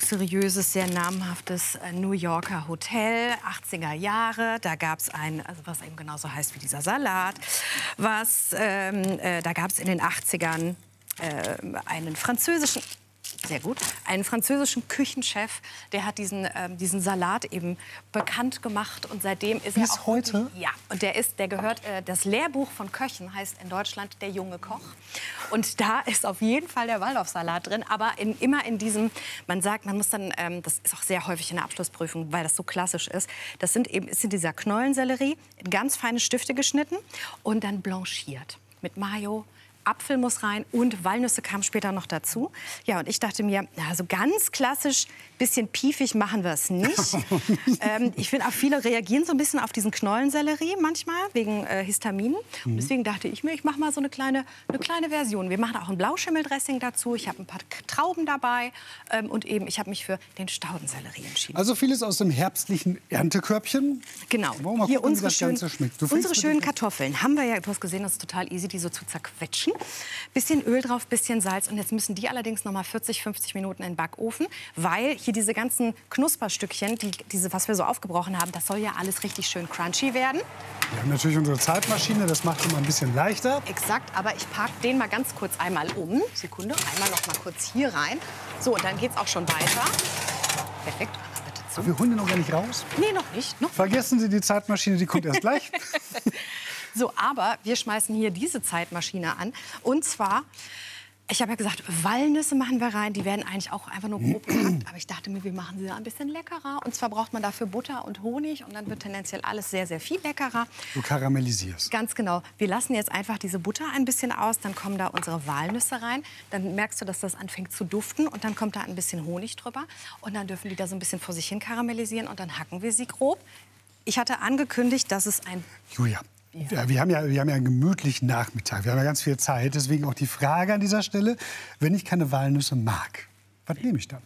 luxuriöses, sehr namhaftes New Yorker Hotel, 80er Jahre. Da gab es also was eben genauso heißt wie dieser Salat. Da gab es in den 80ern einen französischen Küchenchef, der hat diesen Salat eben bekannt gemacht und seitdem ist bis er auch heute. Wirklich, ja, und der gehört das Lehrbuch von Köchen heißt in Deutschland der junge Koch und da ist auf jeden Fall der Waldorfsalat drin, aber immer in diesem, man sagt, man muss dann, das ist auch sehr häufig in der Abschlussprüfung, weil das so klassisch ist, ist in dieser Knollensellerie in ganz feine Stifte geschnitten und dann blanchiert mit Mayo. Apfel muss rein und Walnüsse kamen später noch dazu. Ja, und ich dachte mir, na, so ganz klassisch, bisschen piefig machen wir es nicht. Ich finde auch, viele reagieren so ein bisschen auf diesen Knollensellerie manchmal, wegen Histaminen. Und deswegen dachte ich mir, ich mache mal so eine kleine Version. Wir machen auch ein Blauschimmeldressing dazu. Ich habe ein paar Trauben dabei und eben, ich habe mich für den Staudensellerie entschieden. Also vieles aus dem herbstlichen Erntekörbchen. Genau. Wollen wir mal hier gucken, unsere wie das Ganze schmeckt. unsere schönen Kartoffeln haben wir ja, du hast gesehen, das ist total easy, die so zu zerquetschen. Bisschen Öl drauf, bisschen Salz und jetzt müssen die allerdings noch mal 40, 50 Minuten in den Backofen, weil hier diese ganzen Knusperstückchen, was wir so aufgebrochen haben, das soll ja alles richtig schön crunchy werden. Wir haben natürlich unsere Zeitmaschine, das macht immer ein bisschen leichter. Exakt, aber ich parke den mal ganz kurz einmal um. Sekunde, einmal noch mal kurz hier rein. So, und dann geht's auch schon weiter. Perfekt. Bitte zu. Wir holen den noch gar nicht raus? Nee, noch nicht. Noch Vergessen Sie die Zeitmaschine, die kommt erst gleich. So, aber wir schmeißen hier diese Zeitmaschine an. Und zwar, ich habe ja gesagt, Walnüsse machen wir rein. Die werden eigentlich auch einfach nur grob gehackt. Aber ich dachte mir, wir machen sie ein bisschen leckerer. Und zwar braucht man dafür Butter und Honig. Und dann wird tendenziell alles sehr, sehr viel leckerer. Du karamellisierst. Ganz genau. Wir lassen jetzt einfach diese Butter ein bisschen aus. Dann kommen da unsere Walnüsse rein. Dann merkst du, dass das anfängt zu duften. Und dann kommt da ein bisschen Honig drüber. Und dann dürfen die da so ein bisschen vor sich hin karamellisieren. Und dann hacken wir sie grob. Ich hatte angekündigt, dass es ein... Julia. Ja, wir haben ja einen gemütlichen Nachmittag. Wir haben ja ganz viel Zeit. Deswegen auch die Frage an dieser Stelle, wenn ich keine Walnüsse mag, was nehme ich dann?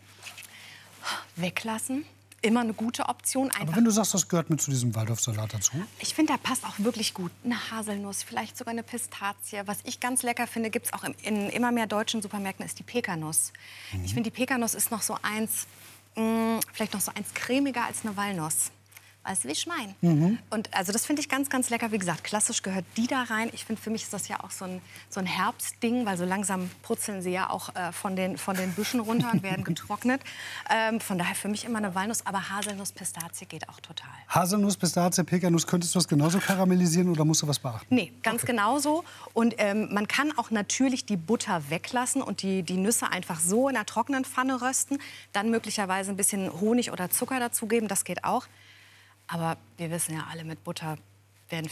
Weglassen. Immer eine gute Option. Einfach. Aber wenn du sagst, das gehört mit zu diesem Waldorfsalat dazu? Ich finde, da passt auch wirklich gut eine Haselnuss, vielleicht sogar eine Pistazie. Was ich ganz lecker finde, gibt es auch in immer mehr deutschen Supermärkten, ist die Pekanuss. Ich finde, die Pekanuss ist noch so vielleicht noch so eins cremiger als eine Walnuss. Weißt du, wie ich meine? Und also das finde ich ganz, ganz lecker. Wie gesagt, klassisch gehört die da rein. Ich finde, für mich ist das ja auch so ein Herbstding, weil so langsam purzeln sie ja auch von den Büschen runter und werden getrocknet. Von daher für mich immer eine Walnuss, aber Haselnuss, Pistazie geht auch total. Haselnuss, Pistazie, Pekanuss, könntest du das genauso karamellisieren oder musst du was beachten? Nee, ganz genauso. Und man kann auch natürlich die Butter weglassen und die Nüsse einfach so in einer trockenen Pfanne rösten. Dann möglicherweise ein bisschen Honig oder Zucker dazugeben, das geht auch. Aber wir wissen ja alle, mit Butter werden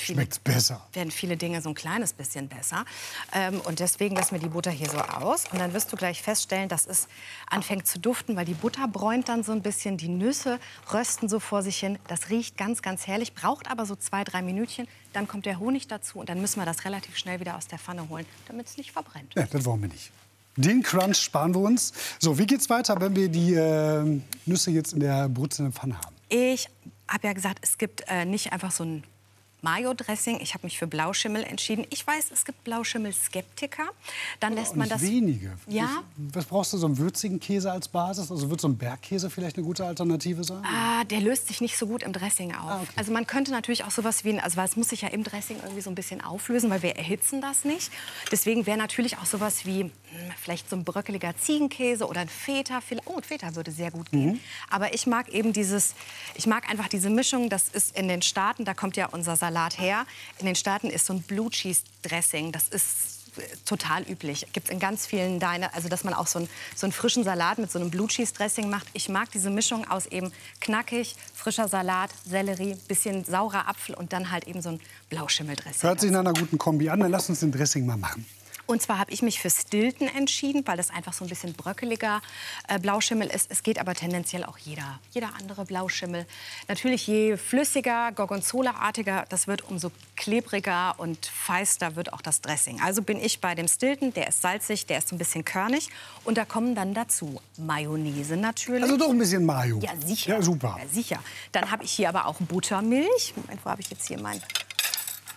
viele Dinge so ein kleines bisschen besser. Und deswegen lassen wir die Butter hier so aus. Und dann wirst du gleich feststellen, dass es anfängt zu duften, weil die Butter bräunt dann so ein bisschen. Die Nüsse rösten so vor sich hin. Das riecht ganz, ganz herrlich, braucht aber so 2, 3 Minütchen. Dann kommt der Honig dazu und dann müssen wir das relativ schnell wieder aus der Pfanne holen, damit es nicht verbrennt. Ja, das wollen wir nicht. Den Crunch sparen wir uns. So, wie geht's weiter, wenn wir die Nüsse jetzt in der brutzelnden Pfanne haben? Ich habe ja gesagt, es gibt nicht einfach so ein Mayo-Dressing. Ich habe mich für Blauschimmel entschieden. Ich weiß, es gibt Blauschimmel-Skeptiker. Dann lässt man das... wenige. Ja. Was brauchst du, so einen würzigen Käse als Basis? Also wird so ein Bergkäse vielleicht eine gute Alternative sein? Der löst sich nicht so gut im Dressing auf. Okay. Also man könnte natürlich auch sowas wie, weil es muss sich ja im Dressing irgendwie so ein bisschen auflösen, weil wir erhitzen das nicht. Deswegen wäre natürlich auch sowas wie vielleicht so ein bröckeliger Ziegenkäse oder ein Feta. Ein Feta würde sehr gut gehen. Aber ich mag eben einfach diese Mischung. Das ist in den Staaten, da kommt ja unser Salat her. In den Staaten ist so ein Blue Cheese Dressing. Das ist total üblich. Gibt es in ganz vielen also dass man auch so einen frischen Salat mit so einem Blue Cheese Dressing macht. Ich mag diese Mischung aus eben knackig, frischer Salat, Sellerie, bisschen saurer Apfel und dann halt eben so ein Blauschimmeldressing. Hört sich nach einer guten Kombi an. Dann lass uns den Dressing mal machen. Und zwar habe ich mich für Stilton entschieden, weil das einfach so ein bisschen bröckeliger Blauschimmel ist. Es geht aber tendenziell auch jeder andere Blauschimmel. Natürlich, je flüssiger, Gorgonzola-artiger das wird, umso klebriger und feister wird auch das Dressing. Also bin ich bei dem Stilton. Der ist salzig, der ist so ein bisschen körnig. Und da kommen dann dazu Mayonnaise natürlich. Also doch ein bisschen Mayo. Ja, sicher. Ja, super. Ja, sicher. Dann habe ich hier aber auch Buttermilch. Moment, wo habe ich jetzt hier mein...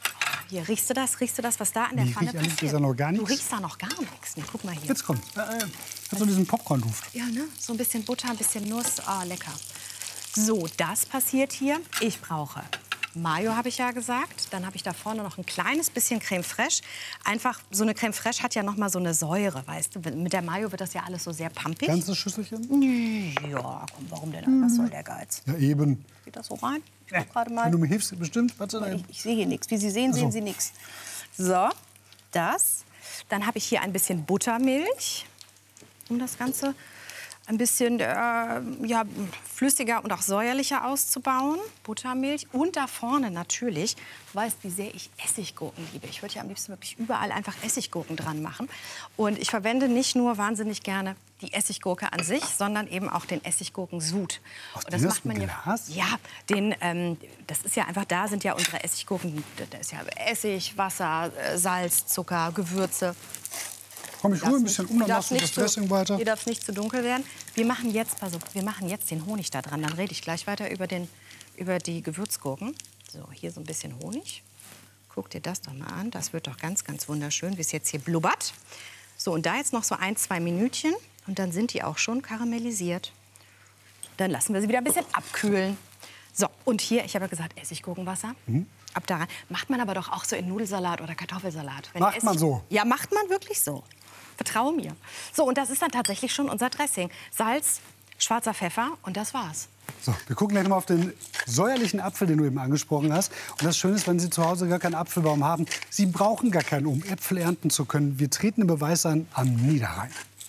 hier, riechst du das, was da in der Pfanne passiert? Ist da noch gar nichts? Du riechst da noch gar nichts. Nee, guck mal hier. Jetzt kommt. Hat so diesen Popcorn-Duft. Ja, ne? So ein bisschen Butter, ein bisschen Nuss. Ah, lecker. So, das passiert hier. Ich brauche Mayo, habe ich ja gesagt. Dann habe ich da vorne noch ein kleines bisschen Creme Fraiche. Einfach, so eine Creme Fraiche hat ja noch mal so eine Säure, weißt du. Mit der Mayo wird das ja alles so sehr pampig. Ganzes Schüsselchen? Ja, komm, warum denn? Was soll der Geiz? Ja, eben. Geht das so rein? Gerade mal. Wenn du mir hilfst, bestimmt. Warte, Ich sehe hier nichts. Wie Sie sehen, sehen Sie nichts. So, das. Dann habe ich hier ein bisschen Buttermilch, um das Ganze ein bisschen ja, flüssiger und auch säuerlicher auszubauen. Buttermilch. Und da vorne natürlich, du weißt, wie sehr ich Essiggurken liebe. Ich würde ja am liebsten wirklich überall einfach Essiggurken dran machen. Und ich verwende nicht nur wahnsinnig gerne die Essiggurke an sich, sondern eben auch den Essiggurkensud. Aus Und das macht man Glas? ja, das ist ja einfach, da sind ja unsere Essiggurken, da ist ja Essig, Wasser, Salz, Zucker, Gewürze. Komm, ich rühre ein bisschen um, dann machst du das Dressing weiter. Hier darf es nicht zu dunkel werden. Wir machen jetzt, pass auf, wir machen jetzt den Honig da dran. Dann rede ich gleich weiter über die Gewürzgurken. So, hier so ein bisschen Honig. Guck dir das doch mal an. Das wird doch ganz, ganz wunderschön, wie es jetzt hier blubbert. So, und da jetzt noch so 1-2 Minütchen. Und dann sind die auch schon karamellisiert. Dann lassen wir sie wieder ein bisschen abkühlen. So, und hier, ich habe ja gesagt, Essiggurkenwasser. Ab da rein. Macht man aber doch auch so in Nudelsalat oder Kartoffelsalat. Macht man so? Ja, macht man wirklich so. Vertraue mir. So, und das ist dann tatsächlich schon unser Dressing. Salz, schwarzer Pfeffer und das war's. So, wir gucken gleich noch mal auf den säuerlichen Apfel, den du eben angesprochen hast. Und das Schöne ist, wenn Sie zu Hause gar keinen Apfelbaum haben, Sie brauchen gar keinen, um Äpfel ernten zu können. Wir treten den Beweis an am Niederrhein.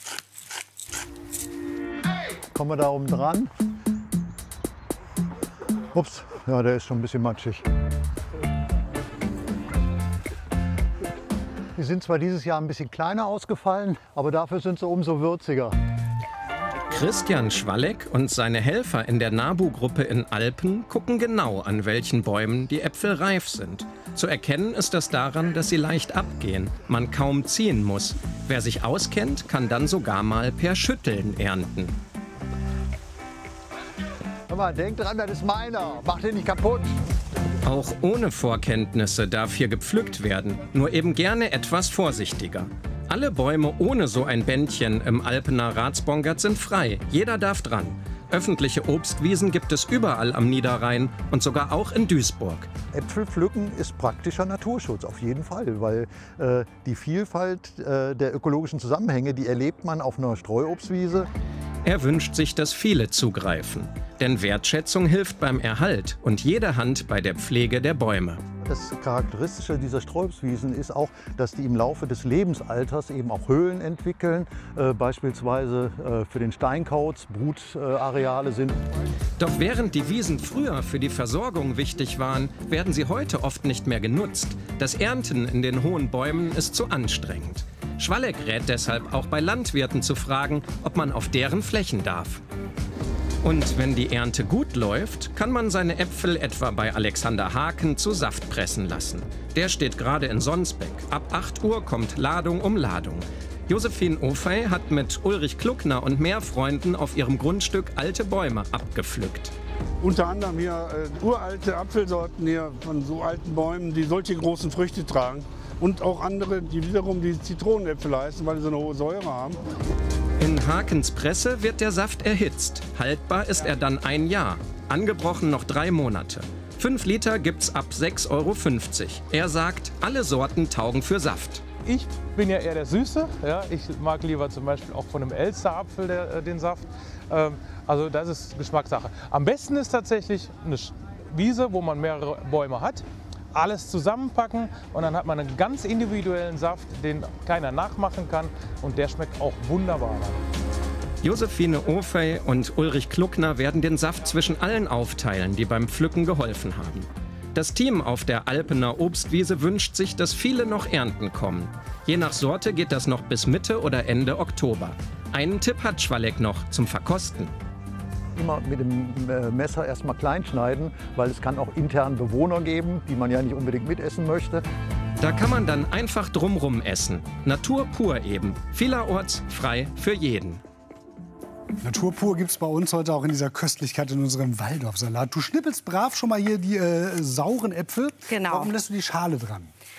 Kommen wir da oben dran? Ups, ja, der ist schon ein bisschen matschig. Die sind zwar dieses Jahr ein bisschen kleiner ausgefallen, aber dafür sind sie umso würziger. Christian Schwalleck und seine Helfer in der NABU-Gruppe in Alpen gucken genau, an welchen Bäumen die Äpfel reif sind. Zu erkennen ist das daran, dass sie leicht abgehen, man kaum ziehen muss. Wer sich auskennt, kann dann sogar mal per Schütteln ernten. Hör mal, denk dran, das ist meiner. Mach den nicht kaputt. Auch ohne Vorkenntnisse darf hier gepflückt werden, nur eben gerne etwas vorsichtiger. Alle Bäume ohne so ein Bändchen im Alpener Ratsbongert sind frei, jeder darf dran. Öffentliche Obstwiesen gibt es überall am Niederrhein und sogar auch in Duisburg. Äpfel pflücken ist praktischer Naturschutz, auf jeden Fall, weil die Vielfalt der ökologischen Zusammenhänge, die erlebt man auf einer Streuobstwiese. Er wünscht sich, dass viele zugreifen. Denn Wertschätzung hilft beim Erhalt und jede Hand bei der Pflege der Bäume. Das Charakteristische dieser Streuobstwiesen ist auch, dass die im Laufe des Lebensalters eben auch Höhlen entwickeln, beispielsweise für den Steinkauz Brutareale sind. Doch während die Wiesen früher für die Versorgung wichtig waren, werden sie heute oft nicht mehr genutzt. Das Ernten in den hohen Bäumen ist zu anstrengend. Schwalleck rät deshalb auch bei Landwirten zu fragen, ob man auf deren Flächen darf. Und wenn die Ernte gut läuft, kann man seine Äpfel etwa bei Alexander Haken zu Saft pressen lassen. Der steht gerade in Sonsbeck. Ab 8 Uhr kommt Ladung um Ladung. Josephine Ofey hat mit Ulrich Kluckner und mehr Freunden auf ihrem Grundstück alte Bäume abgepflückt. Unter anderem hier uralte Apfelsorten hier von so alten Bäumen, die solche großen Früchte tragen. Und auch andere, die wiederum die Zitronenäpfel heißen, weil sie so eine hohe Säure haben. In Hakens Presse wird der Saft erhitzt. Haltbar ist er dann 1 Jahr. Angebrochen noch 3 Monate. 5 Liter gibt's ab 6,50 €. Er sagt, alle Sorten taugen für Saft. Ich bin ja eher der Süße. Ja? Ich mag lieber zum Beispiel auch von einem Elsterapfel den Saft. Also das ist Geschmackssache. Am besten ist tatsächlich eine Wiese, wo man mehrere Bäume hat. Alles zusammenpacken und dann hat man einen ganz individuellen Saft, den keiner nachmachen kann und der schmeckt auch wunderbar. Josephine Ofey und Ulrich Kluckner werden den Saft zwischen allen aufteilen, die beim Pflücken geholfen haben. Das Team auf der Alpener Obstwiese wünscht sich, dass viele noch ernten kommen. Je nach Sorte geht das noch bis Mitte oder Ende Oktober. Einen Tipp hat Schwalleck noch zum Verkosten. Immer mit dem Messer erstmal klein schneiden, weil es kann auch intern Bewohner geben, die man ja nicht unbedingt mitessen möchte. Da kann man dann einfach drumrum essen. Natur pur eben. Vielerorts frei für jeden. Natur pur gibt es bei uns heute auch in dieser Köstlichkeit in unserem Waldorfsalat. Du schnippelst brav schon mal hier die sauren Äpfel. Genau. Warum lässt du die Schale dran?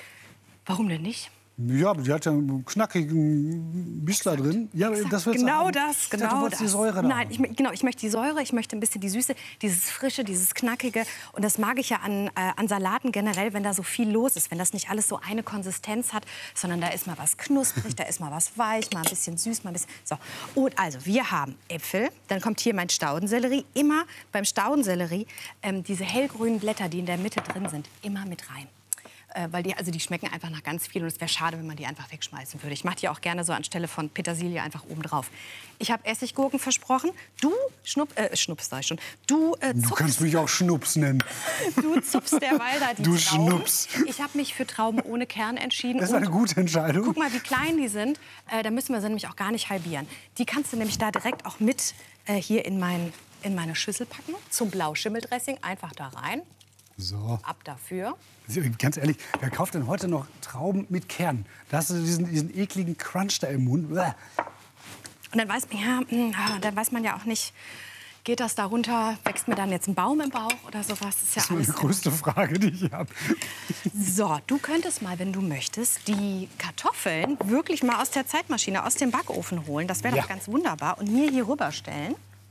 Warum denn nicht? Ja, aber die hat ja einen knackigen Bissler drin. Ja, das wird's Genau haben. das, Ich dachte, genau du wolltest das. die Säure da Nein, haben. ich möchte die Säure, ich möchte ein bisschen die Süße, dieses Frische, dieses Knackige. Und das mag ich ja an Salaten generell, wenn da so viel los ist, wenn das nicht alles so eine Konsistenz hat, sondern da ist mal was knusprig, da ist mal was weich, mal ein bisschen süß, mal ein bisschen... So, und also, wir haben Äpfel, dann kommt hier mein Staudensellerie. Immer beim Staudensellerie diese hellgrünen Blätter, die in der Mitte drin sind, immer mit rein. Weil die schmecken einfach nach ganz viel und es wäre schade, wenn man die einfach wegschmeißen würde. Ich mache die auch gerne so anstelle von Petersilie einfach oben drauf. Ich habe Essiggurken versprochen. Du schnuppst, sag ich schon. Du kannst mich auch Schnups nennen. Du zupfst derweil da die Du Trauben. Schnups. Ich habe mich für Trauben ohne Kern entschieden. Das ist eine gute Entscheidung. Guck mal, wie klein die sind. Da müssen wir sie nämlich auch gar nicht halbieren. Die kannst du nämlich da direkt auch mit hier in meine Schüssel packen. Zum Blauschimmeldressing einfach da rein. So. Ab dafür. Ganz ehrlich, wer kauft denn heute noch Trauben mit Kern? Da hast du diesen ekligen Crunch da im Mund. Bäh. Und dann weiß man ja auch nicht, geht das da runter, wächst mir dann jetzt ein Baum im Bauch oder sowas? Das ist meine größte Frage, die ich habe. So, du könntest mal, wenn du möchtest, die Kartoffeln wirklich mal aus der Zeitmaschine, aus dem Backofen holen. Das wäre doch ganz wunderbar. Und mir hier rüberstellen.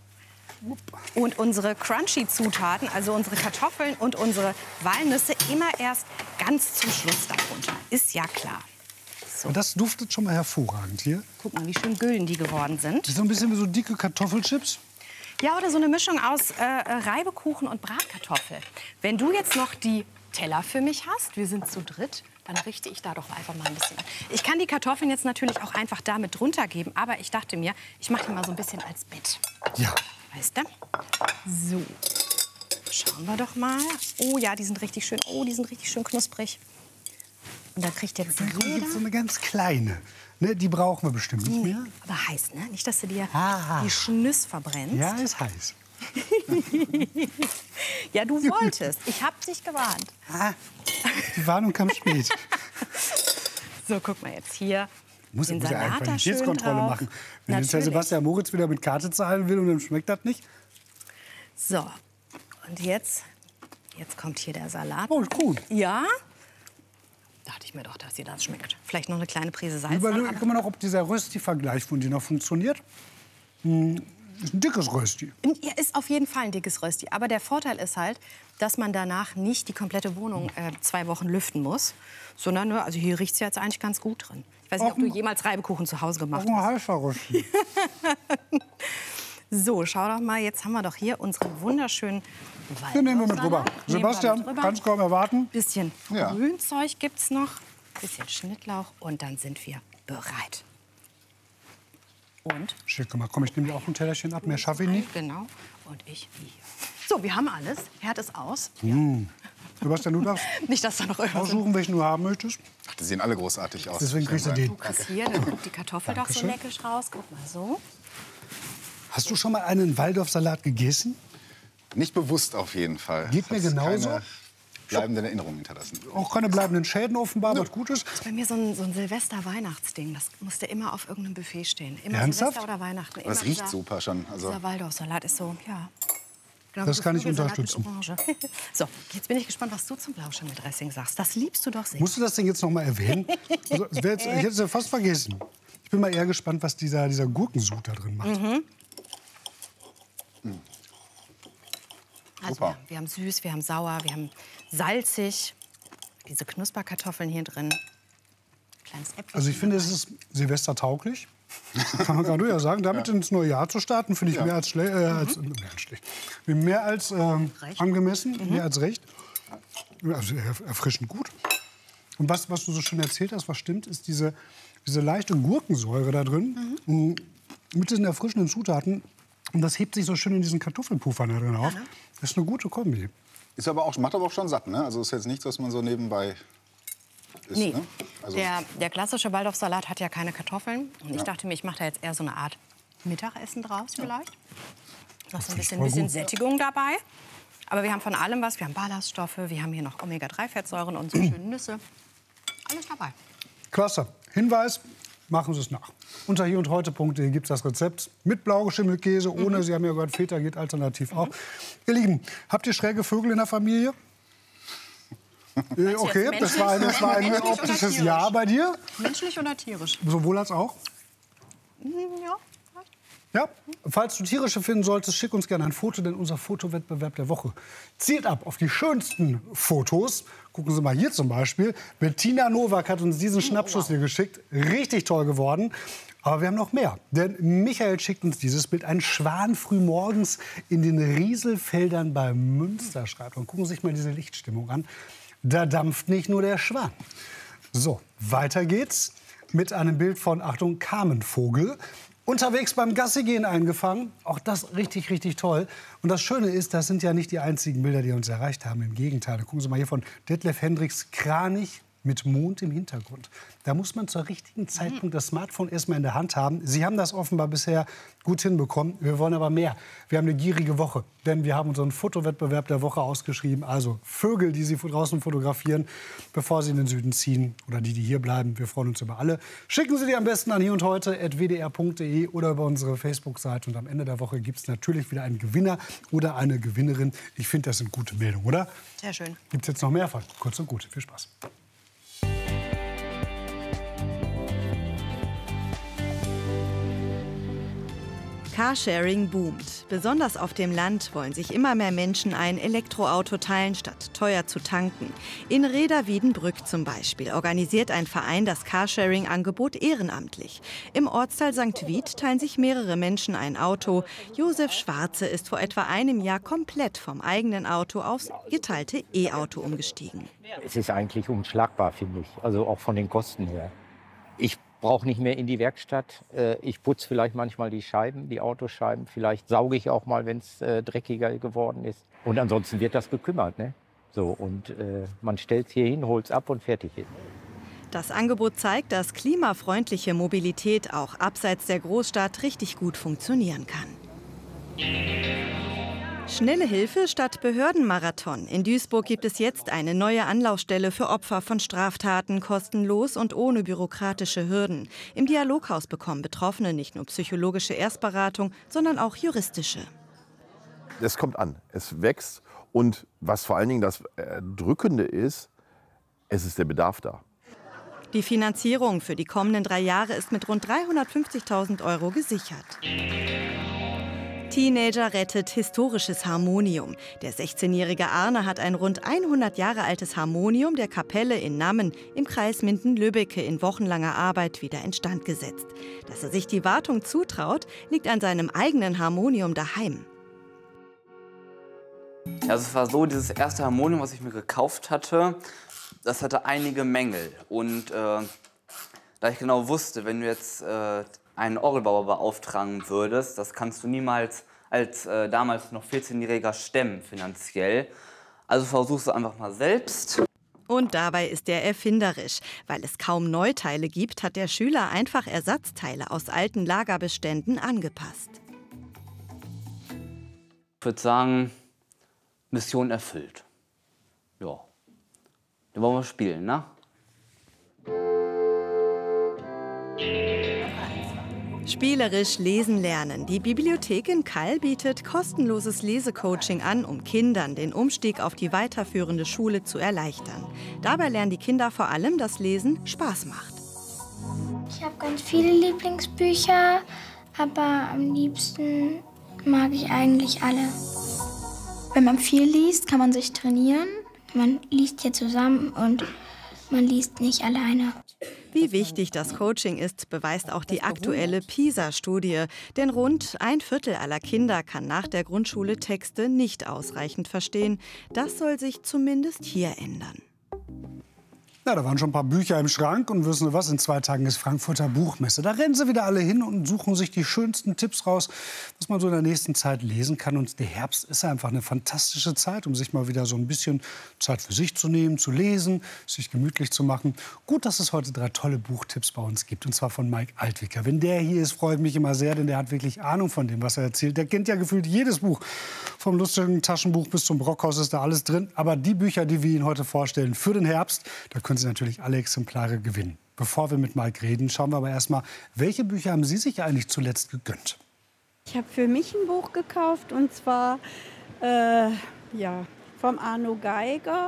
Und unsere Crunchy-Zutaten, also unsere Kartoffeln und unsere Walnüsse, immer erst ganz zum Schluss darunter. Ist ja klar. So. Und das duftet schon mal hervorragend hier. Guck mal, wie schön gülden die geworden sind. Das ist so ein bisschen wie so dicke Kartoffelchips. Ja, oder so eine Mischung aus Reibekuchen und Bratkartoffel. Wenn du jetzt noch die Teller für mich hast, wir sind zu dritt, dann richte ich da doch einfach mal ein bisschen an. Ich kann die Kartoffeln jetzt natürlich auch einfach damit drunter geben, aber ich dachte mir, ich mache die mal so ein bisschen als Bett. Ja. Weißt du? So, schauen wir doch mal. Oh ja, die sind richtig schön. Oh, die sind richtig schön knusprig. Und da kriegt jetzt jeder... So eine ganz kleine. Ne, die brauchen wir bestimmt nicht mehr. Aber heiß, ne? Nicht, dass du dir Ah. die Schnüss verbrennst. Ja, ist heiß. Ja, du wolltest. Ich hab dich gewarnt. Ah, die Warnung kam spät. So, guck mal jetzt hier. Muss den ja eine Salat da schön Qualitätskontrolle drauf. machen. Wenn jetzt der Natürlich. Sebastian Moritz wieder mit Karte zahlen will und dann schmeckt das nicht. So, und jetzt kommt hier der Salat. Oh, ist gut. Ja? Dachte ich mir doch, dass dir das schmeckt. Vielleicht noch eine kleine Prise Salz. Überlege ich immer noch, ob dieser Rösti-Vergleich von dir noch funktioniert. Ist ein dickes Rösti. Ja, ist auf jeden Fall ein dickes Rösti. Aber der Vorteil ist halt, dass man danach nicht die komplette Wohnung 2 Wochen lüften muss. Sondern, also hier riecht es ja jetzt eigentlich ganz gut drin. Ich weiß nicht, ob du jemals Reibekuchen zu Hause gemacht Auch ein hast. heißer Rösti. So, schau doch mal, jetzt haben wir doch hier unseren wunderschönen Den nehmen wir mit rüber. Nehmen wir Sebastian, mit rüber. kannst kaum erwarten. Bisschen Ja. Grünzeug gibt's noch, bisschen Schnittlauch und dann sind wir bereit. Und? Schick mal, komm, ich nehme dir auch ein Tellerchen ab. Mehr schaffe ich nicht. Genau. Und ich hier. So, wir haben alles. Herd ist aus. Sebastian, du darfst Nicht, dass da noch irgendwas... aussuchen, welchen du haben möchtest. Ach, die sehen alle großartig aus. Deswegen kriegst du den. Du kriegst hier, dann guckt die Kartoffel doch so Dankeschön. neckisch raus. Guck mal so. Hast du schon mal einen Waldorfsalat gegessen? Nicht bewusst auf jeden Fall. Geht mir Hat's genauso. keine bleibenden Erinnerungen hinterlassen. Auch keine bleibenden Schäden offenbar, was Gutes. Das ist bei mir so ein Silvester-Weihnachtsding. Das musste immer auf irgendeinem Buffet stehen. Immer Ernsthaft? Silvester oder Weihnachten. Aber es Immer riecht dieser- super schon. Also, Dieser Waldorfsalat ist so, ja. Genau, Das wie kann ich Geflügelsalat mit unterstützen. Orange. So, jetzt bin ich gespannt, was du zum Blauschimmeldressing sagst. Das liebst du doch sehr. Musst du das denn jetzt noch mal erwähnen? Also, ich hätte es ja fast vergessen. Ich bin mal eher gespannt, was dieser Gurkensud da drin macht. Also Super. wir haben süß, wir haben sauer, wir haben salzig. Diese Knusperkartoffeln hier drin. Kleines Äpfelchen. Also ich finde, es ist silvestertauglich. Kann man gerade ja sagen. Damit ins neue Jahr zu starten, finde ich mehr als schlecht. Mehr als angemessen, mehr als recht. Also erfrischend gut. Und was du so schön erzählt hast, was stimmt, ist diese leichte Gurkensäure da drin. Mit diesen erfrischenden Zutaten. Und das hebt sich so schön in diesen Kartoffelpuffern da drin auf. Das ist eine gute Kombi. ist aber auch, macht aber auch schon satt, ne? Also ist jetzt nichts, was man so nebenbei isst, Nee, ne? Also, der klassische Waldorfsalat hat ja keine Kartoffeln. Und ich dachte mir, ich mache da jetzt eher so eine Art Mittagessen draus vielleicht. Noch so ein bisschen Sättigung dabei. Aber wir haben von allem was. Wir haben Ballaststoffe, wir haben hier noch Omega-3-Fettsäuren und so schöne Nüsse. Alles dabei. Klasse. Hinweis, machen Sie es nach. Unter hierundheute.de gibt es das Rezept mit Blaugeschimmelkäse, ohne, Sie haben ja gehört, Feta geht alternativ auch. Ihr Lieben, habt ihr schräge Vögel in der Familie? Okay, das war ein optisches Ja bei dir. Menschlich oder tierisch? Sowohl als auch. Ja. Ja, falls du tierische finden solltest, schick uns gerne ein Foto, denn unser Fotowettbewerb der Woche zielt ab auf die schönsten Fotos. Gucken Sie mal hier zum Beispiel. Bettina Nowak hat uns diesen Schnappschuss hier geschickt. Richtig toll geworden. Aber wir haben noch mehr. Denn Michael schickt uns dieses Bild. Ein Schwan frühmorgens in den Rieselfeldern bei Münster, schreibt. Und gucken Sie sich mal diese Lichtstimmung an. Da dampft nicht nur der Schwan. So, weiter geht's mit einem Bild von, Achtung, Kamenvogel. Unterwegs beim Gassigehen eingefangen. Auch das richtig, richtig toll. Und das Schöne ist, das sind ja nicht die einzigen Bilder, die uns erreicht haben. Im Gegenteil. Gucken Sie mal hier von Detlef Hendricks, Kranich mit Mond im Hintergrund. Da muss man zur richtigen Zeitpunkt das Smartphone erstmal in der Hand haben. Sie haben das offenbar bisher gut hinbekommen. Wir wollen aber mehr. Wir haben eine gierige Woche, denn wir haben unseren Fotowettbewerb der Woche ausgeschrieben. Also Vögel, die Sie draußen fotografieren, bevor Sie in den Süden ziehen oder die hier bleiben. Wir freuen uns über alle. Schicken Sie die am besten an hierundheute@wdr.de oder über unsere Facebook-Seite. Und am Ende der Woche gibt es natürlich wieder einen Gewinner oder eine Gewinnerin. Ich finde, das sind gute Meldungen, oder? Sehr schön. Gibt es jetzt noch mehr von? Kurz und gut. Viel Spaß. Carsharing boomt. Besonders auf dem Land wollen sich immer mehr Menschen ein Elektroauto teilen, statt teuer zu tanken. In Reda-Wiedenbrück zum Beispiel organisiert ein Verein das Carsharing-Angebot ehrenamtlich. Im Ortsteil St. Wied teilen sich mehrere Menschen ein Auto. Josef Schwarze ist vor etwa einem Jahr komplett vom eigenen Auto aufs geteilte E-Auto umgestiegen. Es ist eigentlich unschlagbar, finde ich, also auch von den Kosten her. Ich brauche nicht mehr in die Werkstatt. Ich putze vielleicht manchmal die Scheiben, die Autoscheiben. Vielleicht sauge ich auch mal, wenn es dreckiger geworden ist. Und ansonsten wird das gekümmert, ne? So, und man stellt es hier hin, holt es ab und fertig ist. Das Angebot zeigt, dass klimafreundliche Mobilität auch abseits der Großstadt richtig gut funktionieren kann. Schnelle Hilfe statt Behördenmarathon. In Duisburg gibt es jetzt eine neue Anlaufstelle für Opfer von Straftaten, kostenlos und ohne bürokratische Hürden. Im Dialoghaus bekommen Betroffene nicht nur psychologische Erstberatung, sondern auch juristische. Es kommt an, es wächst und was vor allen Dingen das Erdrückende ist, es ist der Bedarf da. Die Finanzierung für die kommenden 3 Jahre ist mit rund 350.000 € gesichert. Teenager rettet historisches Harmonium. Der 16-jährige Arne hat ein rund 100 Jahre altes Harmonium der Kapelle in Nammen im Kreis Minden-Lübbecke in wochenlanger Arbeit wieder instand gesetzt. Dass er sich die Wartung zutraut, liegt an seinem eigenen Harmonium daheim. Also es war so, dieses erste Harmonium, was ich mir gekauft hatte, das hatte einige Mängel. Und da ich genau wusste, wenn du jetzt einen Orgelbauer beauftragen würdest, das kannst du niemals als damals noch 14-Jähriger stemmen finanziell. Also versuchst du einfach mal selbst. Und dabei ist er erfinderisch. Weil es kaum Neuteile gibt, hat der Schüler einfach Ersatzteile aus alten Lagerbeständen angepasst. Ich würde sagen, Mission erfüllt. Ja, dann wollen wir spielen, ne? Spielerisch lesen lernen. Die Bibliothek in Kall bietet kostenloses Lesecoaching an, um Kindern den Umstieg auf die weiterführende Schule zu erleichtern. Dabei lernen die Kinder vor allem, dass Lesen Spaß macht. Ich habe ganz viele Lieblingsbücher, aber am liebsten mag ich eigentlich alle. Wenn man viel liest, kann man sich trainieren. Man liest hier zusammen und man liest nicht alleine. Wie wichtig das Coaching ist, beweist auch die aktuelle PISA-Studie. Denn rund 1/4 aller Kinder kann nach der Grundschule Texte nicht ausreichend verstehen. Das soll sich zumindest hier ändern. Ja, da waren schon ein paar Bücher im Schrank und wissen Sie was, in 2 Tagen ist Frankfurter Buchmesse. Da rennen sie wieder alle hin und suchen sich die schönsten Tipps raus, was man so in der nächsten Zeit lesen kann. Und der Herbst ist einfach eine fantastische Zeit, um sich mal wieder so ein bisschen Zeit für sich zu nehmen, zu lesen, sich gemütlich zu machen. Gut, dass es heute 3 tolle Buchtipps bei uns gibt, und zwar von Mike Altwicker. Wenn der hier ist, freut mich immer sehr, denn der hat wirklich Ahnung von dem, was er erzählt. Der kennt ja gefühlt jedes Buch. Vom lustigen Taschenbuch bis zum Brockhaus ist da alles drin. Aber die Bücher, die wir Ihnen heute vorstellen für den Herbst, da können Sie natürlich alle Exemplare gewinnen. Bevor wir mit Mike reden, schauen wir aber erst mal, welche Bücher haben Sie sich eigentlich zuletzt gegönnt? Ich habe für mich ein Buch gekauft, und zwar vom Arno Geiger,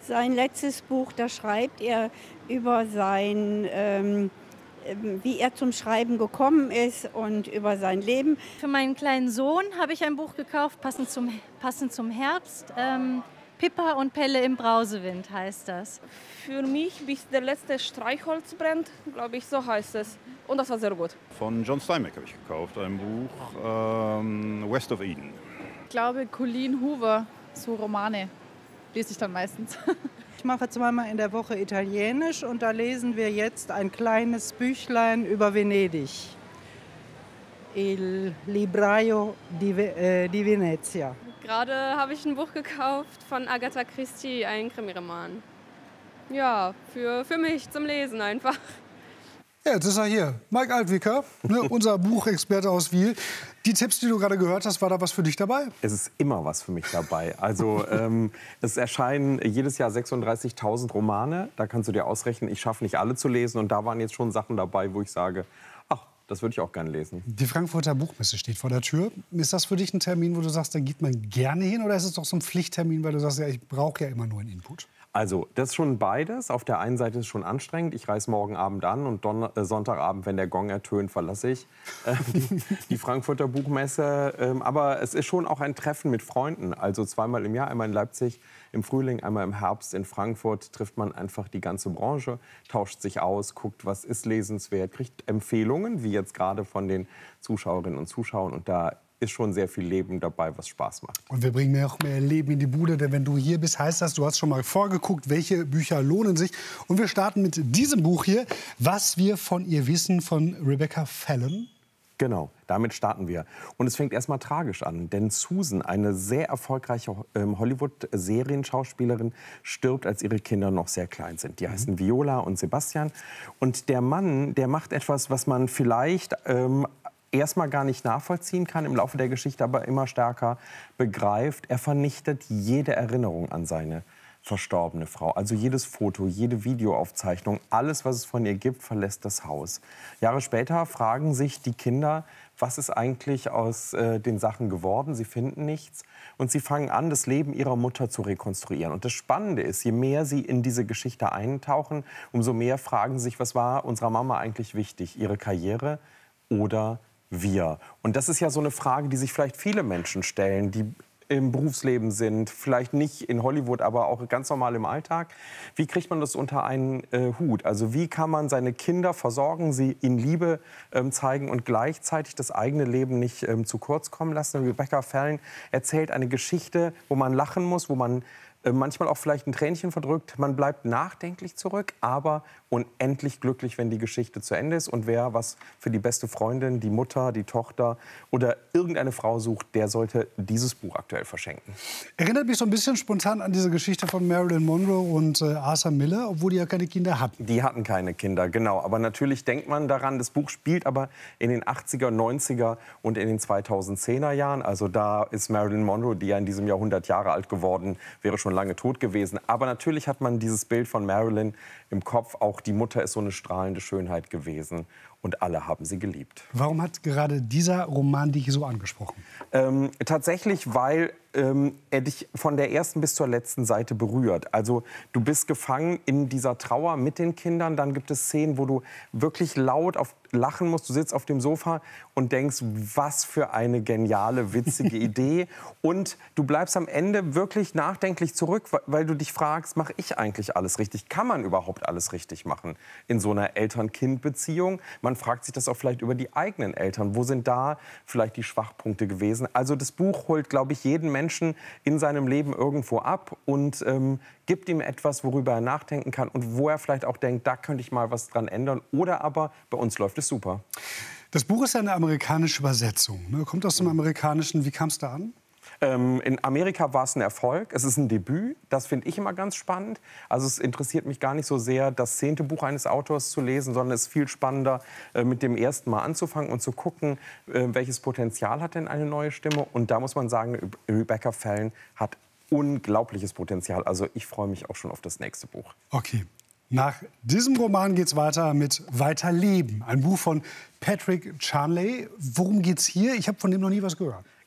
Sein letztes Buch, da schreibt er über sein, wie er zum Schreiben gekommen ist und über sein Leben. Für meinen kleinen Sohn habe ich ein Buch gekauft, passend zum Herbst. Pippa und Pelle im Brausewind heißt das. Für mich, bis der letzte Streichholz brennt, glaube ich, so heißt es. Und das war sehr gut. Von John Steinbeck habe ich gekauft, ein Buch West of Eden. Ich glaube, Colleen Hoover, so Romane, lese ich dann meistens. Ich mache zweimal in der Woche Italienisch und da lesen wir jetzt ein kleines Büchlein über Venedig. Il Libraio di Venezia. Gerade habe ich ein Buch gekauft von Agatha Christie, ein Krimiroman. Ja, für mich zum Lesen einfach. Ja, jetzt ist er hier. Mike Altwicker, ne, unser Buchexperte aus Wiel. Die Tipps, die du gerade gehört hast, war da was für dich dabei? Es ist immer was für mich dabei. Also es erscheinen jedes Jahr 36.000 Romane. Da kannst du dir ausrechnen, ich schaffe nicht alle zu lesen. Und da waren jetzt schon Sachen dabei, wo ich sage, ach, das würde ich auch gerne lesen. Die Frankfurter Buchmesse steht vor der Tür. Ist das für dich ein Termin, wo du sagst, da geht man gerne hin? Oder ist es doch so ein Pflichttermin, weil du sagst, ja, ich brauche ja immer nur einen Input? Also, das ist schon beides. Auf der einen Seite ist es schon anstrengend. Ich reise morgen Abend an und Sonntagabend, wenn der Gong ertönt, verlasse ich die Frankfurter Buchmesse. Aber es ist schon auch ein Treffen mit Freunden. Also zweimal im Jahr, einmal in Leipzig im Frühling, einmal im Herbst in Frankfurt, trifft man einfach die ganze Branche, tauscht sich aus, guckt, was ist lesenswert, kriegt Empfehlungen, wie jetzt gerade von den Zuschauerinnen und Zuschauern. Und da ist schon sehr viel Leben dabei, was Spaß macht. Und wir bringen noch mehr Leben in die Bude, denn wenn du hier bist, heißt das, du hast schon mal vorgeguckt, welche Bücher lohnen sich. Und wir starten mit diesem Buch hier, Was wir von ihr wissen, von Rebecca Fallon. Genau, damit starten wir. Und es fängt erstmal tragisch an, denn Susan, eine sehr erfolgreiche Hollywood-Serienschauspielerin, stirbt, als ihre Kinder noch sehr klein sind. Die heißen Viola und Sebastian. Und der Mann, der macht etwas, was man vielleicht erstmal gar nicht nachvollziehen kann, im Laufe der Geschichte aber immer stärker begreift. Er vernichtet jede Erinnerung an seine verstorbene Frau. Also jedes Foto, jede Videoaufzeichnung, alles, was es von ihr gibt, verlässt das Haus. Jahre später fragen sich die Kinder, was ist eigentlich aus den Sachen geworden? Sie finden nichts. Und sie fangen an, das Leben ihrer Mutter zu rekonstruieren. Und das Spannende ist, je mehr sie in diese Geschichte eintauchen, umso mehr fragen sie sich, was war unserer Mama eigentlich wichtig? Ihre Karriere oder wir? Und das ist ja so eine Frage, die sich vielleicht viele Menschen stellen, die im Berufsleben sind, vielleicht nicht in Hollywood, aber auch ganz normal im Alltag. Wie kriegt man das unter einen Hut? Also wie kann man seine Kinder versorgen, sie ihnen Liebe zeigen und gleichzeitig das eigene Leben nicht zu kurz kommen lassen? Rebecca Fallon erzählt eine Geschichte, wo man lachen muss, wo man manchmal auch vielleicht ein Tränchen verdrückt. Man bleibt nachdenklich zurück, aber unendlich glücklich, wenn die Geschichte zu Ende ist. Und wer was für die beste Freundin, die Mutter, die Tochter oder irgendeine Frau sucht, der sollte dieses Buch aktuell verschenken. Erinnert mich so ein bisschen spontan an diese Geschichte von Marilyn Monroe und Arthur Miller, obwohl die ja keine Kinder hatten. Die hatten keine Kinder, genau. Aber natürlich denkt man daran, das Buch spielt aber in den 80er, 90er und in den 2010er Jahren. Also da ist Marilyn Monroe, die ja in diesem Jahr 100 Jahre alt geworden, wäre schon lange tot gewesen. Aber natürlich hat man dieses Bild von Marilyn im Kopf. Auch die Mutter ist so eine strahlende Schönheit gewesen. Und alle haben sie geliebt. Warum hat gerade dieser Roman dich so angesprochen? Tatsächlich, weil er dich von der ersten bis zur letzten Seite berührt. Also du bist gefangen in dieser Trauer mit den Kindern. Dann gibt es Szenen, wo du wirklich laut lachen musst. Du sitzt auf dem Sofa und denkst, was für eine geniale, witzige Idee. Und du bleibst am Ende wirklich nachdenklich zurück, weil du dich fragst, mache ich eigentlich alles richtig? Kann man überhaupt alles richtig machen in so einer Eltern-Kind-Beziehung? Man fragt sich das auch vielleicht über die eigenen Eltern. Wo sind da vielleicht die Schwachpunkte gewesen? Also das Buch holt, glaube ich, jeden Menschen in seinem Leben irgendwo ab und gibt ihm etwas, worüber er nachdenken kann und wo er vielleicht auch denkt, da könnte ich mal was dran ändern. Oder aber, bei uns läuft es super. Das Buch ist ja eine amerikanische Übersetzung, ne? Kommt aus dem Amerikanischen. Wie kam es da an? In Amerika war es ein Erfolg. Es ist ein Debüt. Das finde ich immer ganz spannend. Also es interessiert mich gar nicht so sehr, das 10. Buch eines Autors zu lesen, sondern es ist viel spannender, mit dem ersten Mal anzufangen und zu gucken, welches Potenzial hat denn eine neue Stimme. Und da muss man sagen, Rebecca Fallon hat unglaubliches Potenzial. Also ich freue mich auch schon auf das nächste Buch. Okay. Nach diesem Roman geht's weiter mit Weiterleben, ein Buch von Patrick Charnley. Worum geht's hier? Ich habe von dem noch nie was gehört.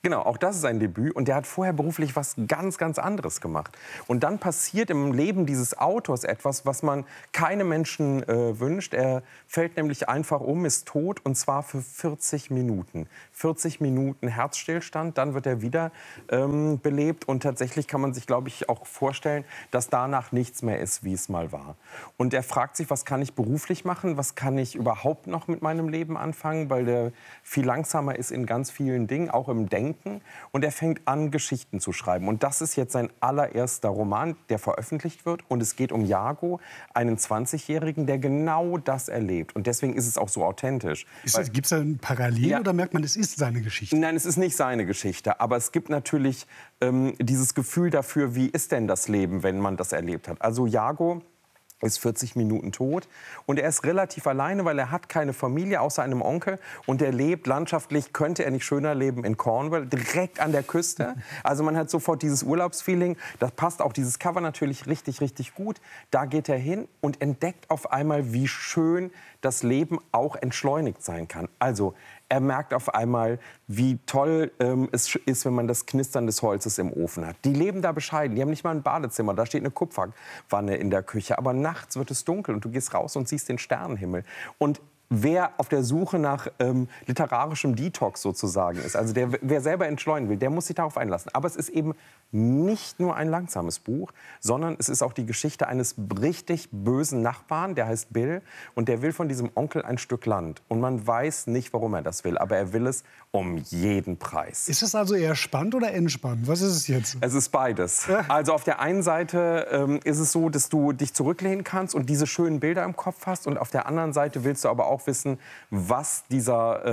Genau, auch das ist ein Debüt. Und der hat vorher beruflich was ganz, ganz anderes gemacht. Und dann passiert im Leben dieses Autors etwas, was man keinem Menschen wünscht. Er fällt nämlich einfach um, ist tot, und zwar für 40 Minuten. 40 Minuten Herzstillstand, dann wird er wieder belebt. Und tatsächlich kann man sich, glaube ich, auch vorstellen, dass danach nichts mehr ist, wie es mal war. Und er fragt sich, was kann ich beruflich machen? Was kann ich überhaupt noch mit meinem Leben anfangen? Weil der viel langsamer ist in ganz vielen Dingen, auch im Denken. Und er fängt an, Geschichten zu schreiben. Und das ist jetzt sein allererster Roman, der veröffentlicht wird. Und es geht um Jago, einen 20-Jährigen, der genau das erlebt. Und deswegen ist es auch so authentisch. Gibt es da ein Parallel oder merkt man, es ist seine Geschichte? Nein, es ist nicht seine Geschichte. Aber es gibt natürlich dieses Gefühl dafür, wie ist denn das Leben, wenn man das erlebt hat. Also Jago ist 40 Minuten tot und er ist relativ alleine, weil er hat keine Familie außer einem Onkel und er lebt landschaftlich, könnte er nicht schöner leben, in Cornwall, direkt an der Küste. Also man hat sofort dieses Urlaubsfeeling, das passt auch dieses Cover natürlich richtig, richtig gut. Da geht er hin und entdeckt auf einmal, wie schön das Leben auch entschleunigt sein kann. Also er merkt auf einmal, wie toll es ist, wenn man das Knistern des Holzes im Ofen hat. Die leben da bescheiden, die haben nicht mal ein Badezimmer, da steht eine Kupferwanne in der Küche. Aber nachts wird es dunkel und du gehst raus und siehst den Sternenhimmel. Und wer auf der Suche nach literarischem Detox sozusagen ist, also wer selber entschleunigen will, der muss sich darauf einlassen. Aber es ist eben nicht nur ein langsames Buch, sondern es ist auch die Geschichte eines richtig bösen Nachbarn, der heißt Bill, und der will von diesem Onkel ein Stück Land. Und man weiß nicht, warum er das will, aber er will es um jeden Preis. Ist es also eher spannend oder entspannt? Was ist es jetzt? Es ist beides. Also auf der einen Seite ist es so, dass du dich zurücklehnen kannst und diese schönen Bilder im Kopf hast, und auf der anderen Seite willst du aber auch wissen, was dieser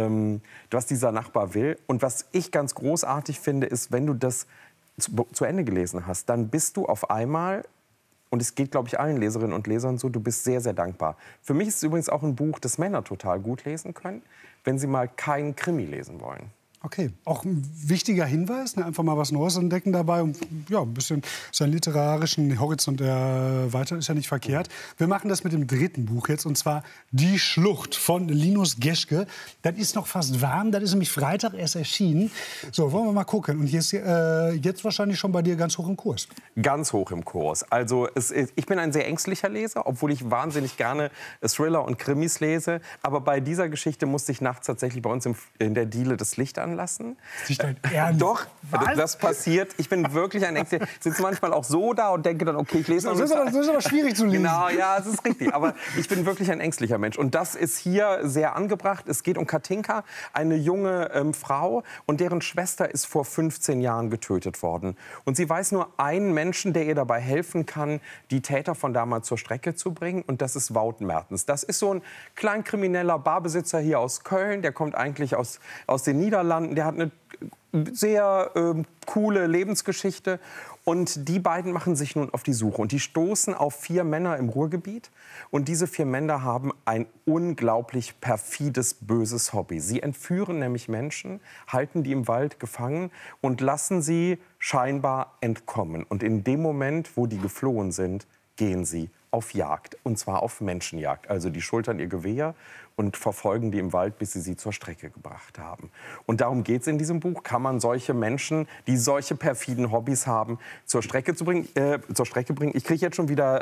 Nachbar will. Und was ich ganz großartig finde, ist, wenn du das zu Ende gelesen hast, dann bist du auf einmal, und es geht, glaube ich, allen Leserinnen und Lesern so, du bist sehr, sehr dankbar. Für mich ist es übrigens auch ein Buch, das Männer total gut lesen können, wenn sie mal keinen Krimi lesen wollen. Okay, auch ein wichtiger Hinweis, ne? Einfach mal was Neues entdecken dabei und ja, ein bisschen seinen literarischen Horizont erweitern, ist ja nicht verkehrt. Wir machen das mit dem dritten Buch jetzt, und zwar Die Schlucht von Linus Geschke. Das ist noch fast warm, das ist nämlich Freitag erst erschienen. So, wollen wir mal gucken. Und hier ist jetzt wahrscheinlich schon bei dir ganz hoch im Kurs. Ganz hoch im Kurs. Also ich bin ein sehr ängstlicher Leser, obwohl ich wahnsinnig gerne Thriller und Krimis lese. Aber bei dieser Geschichte musste ich nachts tatsächlich bei uns in der Diele das Licht anlassen. Doch, das passiert. Ich bin wirklich ein Ängstlicher. Ich sitze manchmal auch so da und denke dann, okay, ich lese noch. Das ist aber schwierig zu lesen. Genau, ja, das ist richtig. Aber ich bin wirklich ein ängstlicher Mensch. Und das ist hier sehr angebracht. Es geht um Katinka, eine junge Frau, und deren Schwester ist vor 15 Jahren getötet worden. Und sie weiß nur einen Menschen, der ihr dabei helfen kann, die Täter von damals zur Strecke zu bringen. Und das ist Wout Mertens. Das ist so ein kleinkrimineller Barbesitzer hier aus Köln. Der kommt eigentlich aus den Niederlanden. Der hat eine sehr coole Lebensgeschichte. Und die beiden machen sich nun auf die Suche. Und die stoßen auf 4 Männer im Ruhrgebiet. Und diese 4 Männer haben ein unglaublich perfides, böses Hobby. Sie entführen nämlich Menschen, halten die im Wald gefangen und lassen sie scheinbar entkommen. Und in dem Moment, wo die geflohen sind, gehen sie auf Jagd. Und zwar auf Menschenjagd. Also die schultern ihr Gewehr und verfolgen die im Wald, bis sie zur Strecke gebracht haben. Und darum geht es in diesem Buch. Kann man solche Menschen, die solche perfiden Hobbys haben, zur Strecke bringen? Ich kriege jetzt schon wieder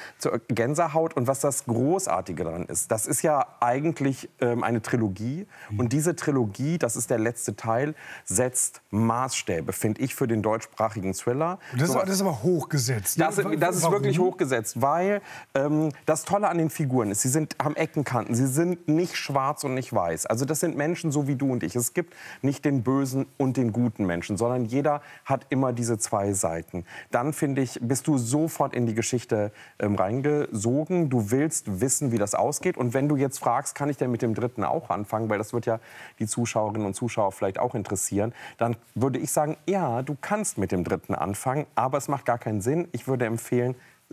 Gänsehaut. Und was das Großartige daran ist, das ist ja eigentlich eine Trilogie. Und diese Trilogie, das ist der letzte Teil, setzt Maßstäbe, finde ich, für den deutschsprachigen Thriller. Das ist aber hochgesetzt. Das ist wirklich hochgesetzt, weil das Tolle an den Figuren ist, sie haben Eckenkanten, sie sind nicht schwarz und nicht weiß. Also das sind Menschen so wie du und ich. Es gibt nicht den bösen und den guten Menschen, sondern jeder hat immer diese 2 Seiten. Dann, finde ich, bist du sofort in die Geschichte reingesogen. Du willst wissen, wie das ausgeht. Und wenn du jetzt fragst, kann ich denn mit dem dritten auch anfangen, weil das wird ja die Zuschauerinnen und Zuschauer vielleicht auch interessieren, dann würde ich sagen, ja, du kannst mit dem dritten anfangen, aber es macht gar keinen Sinn. Ich würde empfehlen,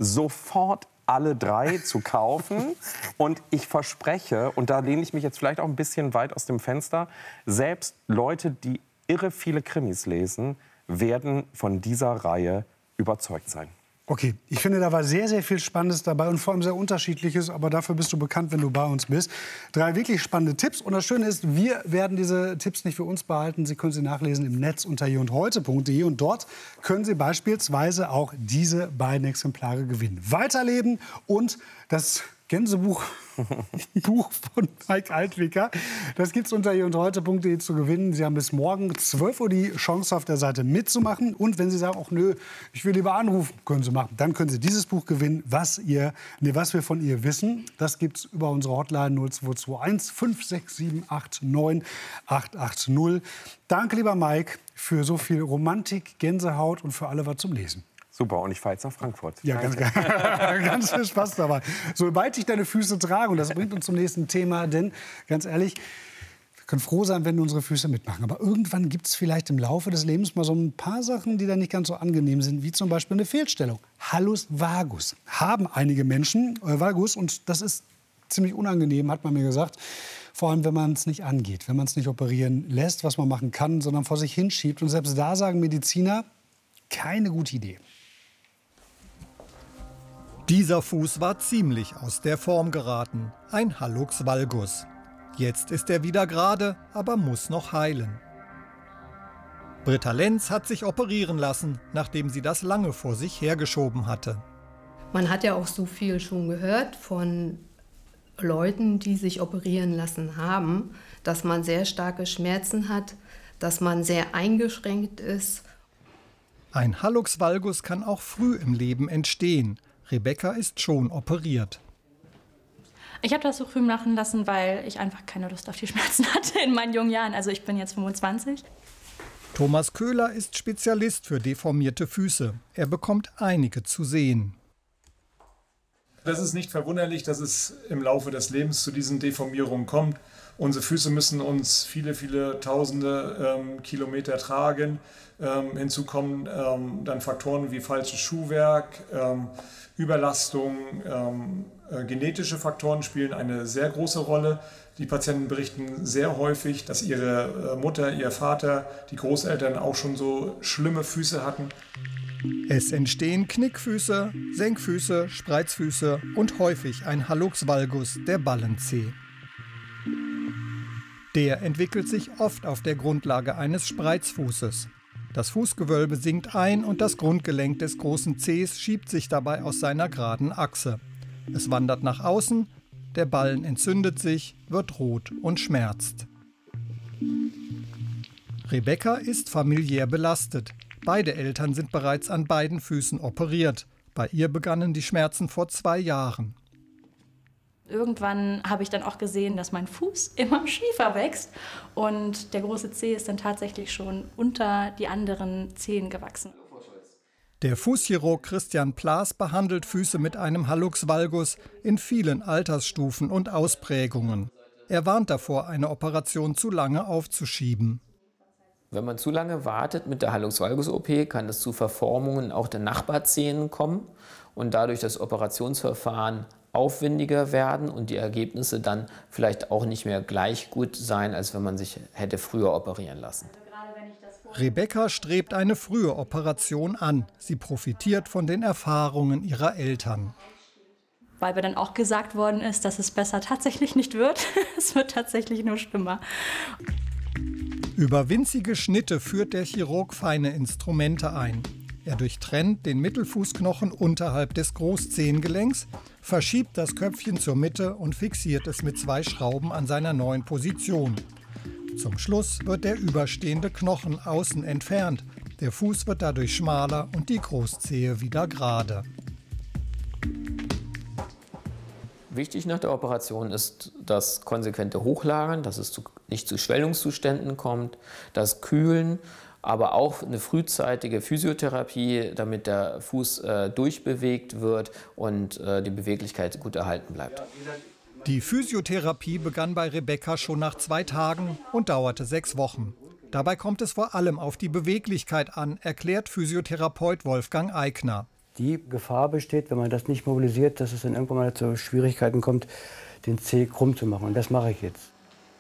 sofort alle 3 zu kaufen. Und ich verspreche, und da lehne ich mich jetzt vielleicht auch ein bisschen weit aus dem Fenster, selbst Leute, die irre viele Krimis lesen, werden von dieser Reihe überzeugt sein. Okay, ich finde, da war sehr, sehr viel Spannendes dabei und vor allem sehr Unterschiedliches. Aber dafür bist du bekannt, wenn du bei uns bist. 3 wirklich spannende Tipps. Und das Schöne ist, wir werden diese Tipps nicht für uns behalten. Sie können sie nachlesen im Netz unter hierundheute.de. Und dort können Sie beispielsweise auch diese beiden Exemplare gewinnen. Weiterleben und das Gänsebuch Buch von Mike Altwicker. Das gibt es unter hierundheute.de zu gewinnen. Sie haben bis morgen 12 Uhr die Chance, auf der Seite mitzumachen. Und wenn Sie sagen, ach nö, ich will lieber anrufen, können Sie machen. Dann können Sie dieses Buch gewinnen, was wir von ihr wissen. Das gibt es über unsere Hotline 0221 56789 880. Danke, lieber Mike, für so viel Romantik, Gänsehaut und für alle was zum Lesen. Super, und ich fahre jetzt nach Frankfurt. Ja, ganz viel Spaß dabei. Sobald dich deine Füße tragen, und das bringt uns zum nächsten Thema, denn ganz ehrlich, wir können froh sein, wenn unsere Füße mitmachen. Aber irgendwann gibt es vielleicht im Laufe des Lebens mal so ein paar Sachen, die dann nicht ganz so angenehm sind, wie zum Beispiel eine Fehlstellung. Hallus valgus haben einige Menschen, Valgus, und das ist ziemlich unangenehm, hat man mir gesagt. Vor allem, wenn man es nicht angeht, wenn man es nicht operieren lässt, was man machen kann, sondern vor sich hinschiebt. Und selbst da sagen Mediziner, keine gute Idee. Dieser Fuß war ziemlich aus der Form geraten, ein Hallux valgus. Jetzt ist er wieder gerade, aber muss noch heilen. Britta Lenz hat sich operieren lassen, nachdem sie das lange vor sich hergeschoben hatte. Man hat ja auch so viel schon gehört von Leuten, die sich operieren lassen haben, dass man sehr starke Schmerzen hat, dass man sehr eingeschränkt ist. Ein Hallux valgus kann auch früh im Leben entstehen. Rebecca ist schon operiert. Ich habe das so früh machen lassen, weil ich einfach keine Lust auf die Schmerzen hatte in meinen jungen Jahren. Also ich bin jetzt 25. Thomas Köhler ist Spezialist für deformierte Füße. Er bekommt einige zu sehen. Das ist nicht verwunderlich, dass es im Laufe des Lebens zu diesen Deformierungen kommt. Unsere Füße müssen uns viele, viele tausende Kilometer tragen. Hinzu kommen dann Faktoren wie falsches Schuhwerk, Überlastung, genetische Faktoren spielen eine sehr große Rolle. Die Patienten berichten sehr häufig, dass ihre Mutter, ihr Vater, die Großeltern auch schon so schlimme Füße hatten. Es entstehen Knickfüße, Senkfüße, Spreizfüße und häufig ein Hallux valgus, der Ballenzeh. Der entwickelt sich oft auf der Grundlage eines Spreizfußes. Das Fußgewölbe sinkt ein und das Grundgelenk des großen Zehs schiebt sich dabei aus seiner geraden Achse. Es wandert nach außen, der Ballen entzündet sich, wird rot und schmerzt. Rebecca ist familiär belastet. Beide Eltern sind bereits an beiden Füßen operiert. Bei ihr begannen die Schmerzen vor 2 Jahren. Irgendwann habe ich dann auch gesehen, dass mein Fuß immer schiefer wächst und der große Zeh ist dann tatsächlich schon unter die anderen Zehen gewachsen. Der Fußchirurg Christian Plaas behandelt Füße mit einem Hallux valgus in vielen Altersstufen und Ausprägungen. Er warnt davor, eine Operation zu lange aufzuschieben. Wenn man zu lange wartet mit der Hallux valgus OP, kann es zu Verformungen auch der Nachbarzehen kommen und dadurch das Operationsverfahren aufwendiger werden und die Ergebnisse dann vielleicht auch nicht mehr gleich gut sein, als wenn man sich hätte früher operieren lassen. Rebecca strebt eine frühe Operation an. Sie profitiert von den Erfahrungen ihrer Eltern. Weil mir dann auch gesagt worden ist, dass es besser tatsächlich nicht wird. Es wird tatsächlich nur schlimmer. Über winzige Schnitte führt der Chirurg feine Instrumente ein. Er durchtrennt den Mittelfußknochen unterhalb des Großzehengelenks, verschiebt das Köpfchen zur Mitte und fixiert es mit 2 Schrauben an seiner neuen Position. Zum Schluss wird der überstehende Knochen außen entfernt. Der Fuß wird dadurch schmaler und die Großzehe wieder gerade. Wichtig nach der Operation ist das konsequente Hochlagern, dass es nicht zu Schwellungszuständen kommt, das Kühlen, aber auch eine frühzeitige Physiotherapie, damit der Fuß durchbewegt wird und die Beweglichkeit gut erhalten bleibt. Die Physiotherapie begann bei Rebecca schon nach 2 Tagen und dauerte 6 Wochen. Dabei kommt es vor allem auf die Beweglichkeit an, erklärt Physiotherapeut Wolfgang Eigner. Die Gefahr besteht, wenn man das nicht mobilisiert, dass es dann irgendwann mal zu Schwierigkeiten kommt, den Zeh krumm zu machen. Und das mache ich jetzt.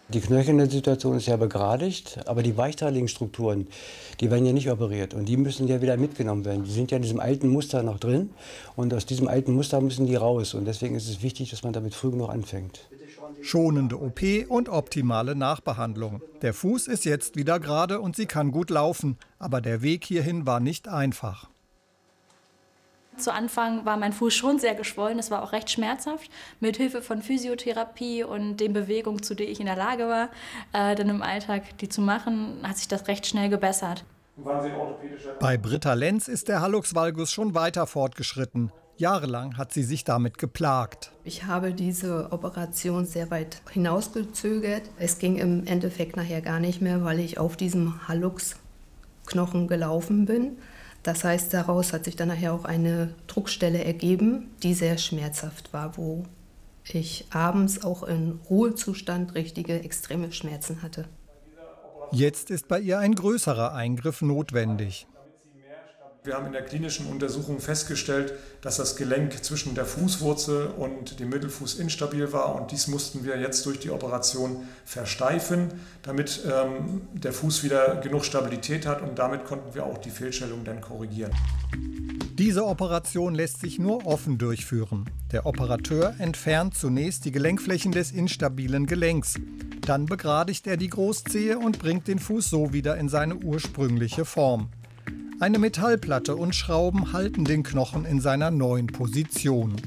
Die knöcherne Situation ist ja begradigt, aber die weichteiligen Strukturen, die werden ja nicht operiert und die müssen ja wieder mitgenommen werden. Die sind ja in diesem alten Muster noch drin und aus diesem alten Muster müssen die raus und deswegen ist es wichtig, dass man damit früh genug anfängt. Schonende OP und optimale Nachbehandlung. Der Fuß ist jetzt wieder gerade und sie kann gut laufen, aber der Weg hierhin war nicht einfach. Zu Anfang war mein Fuß schon sehr geschwollen, es war auch recht schmerzhaft. Mit Hilfe von Physiotherapie und den Bewegungen, zu denen ich in der Lage war, dann im Alltag die zu machen, hat sich das recht schnell gebessert. Bei Britta Lenz ist der Hallux valgus schon weiter fortgeschritten. Jahrelang hat sie sich damit geplagt. Ich habe diese Operation sehr weit hinausgezögert. Es ging im Endeffekt nachher gar nicht mehr, weil ich auf diesem Hallux-Knochen gelaufen bin. Das heißt, daraus hat sich dann nachher auch eine Druckstelle ergeben, die sehr schmerzhaft war, wo ich abends auch in Ruhezustand richtige extreme Schmerzen hatte. Jetzt ist bei ihr ein größerer Eingriff notwendig. Wir haben in der klinischen Untersuchung festgestellt, dass das Gelenk zwischen der Fußwurzel und dem Mittelfuß instabil war. Und dies mussten wir jetzt durch die Operation versteifen, damit der Fuß wieder genug Stabilität hat. Und damit konnten wir auch die Fehlstellung dann korrigieren. Diese Operation lässt sich nur offen durchführen. Der Operateur entfernt zunächst die Gelenkflächen des instabilen Gelenks. Dann begradigt er die Großzehe und bringt den Fuß so wieder in seine ursprüngliche Form. Eine Metallplatte und Schrauben halten den Knochen in seiner neuen Position.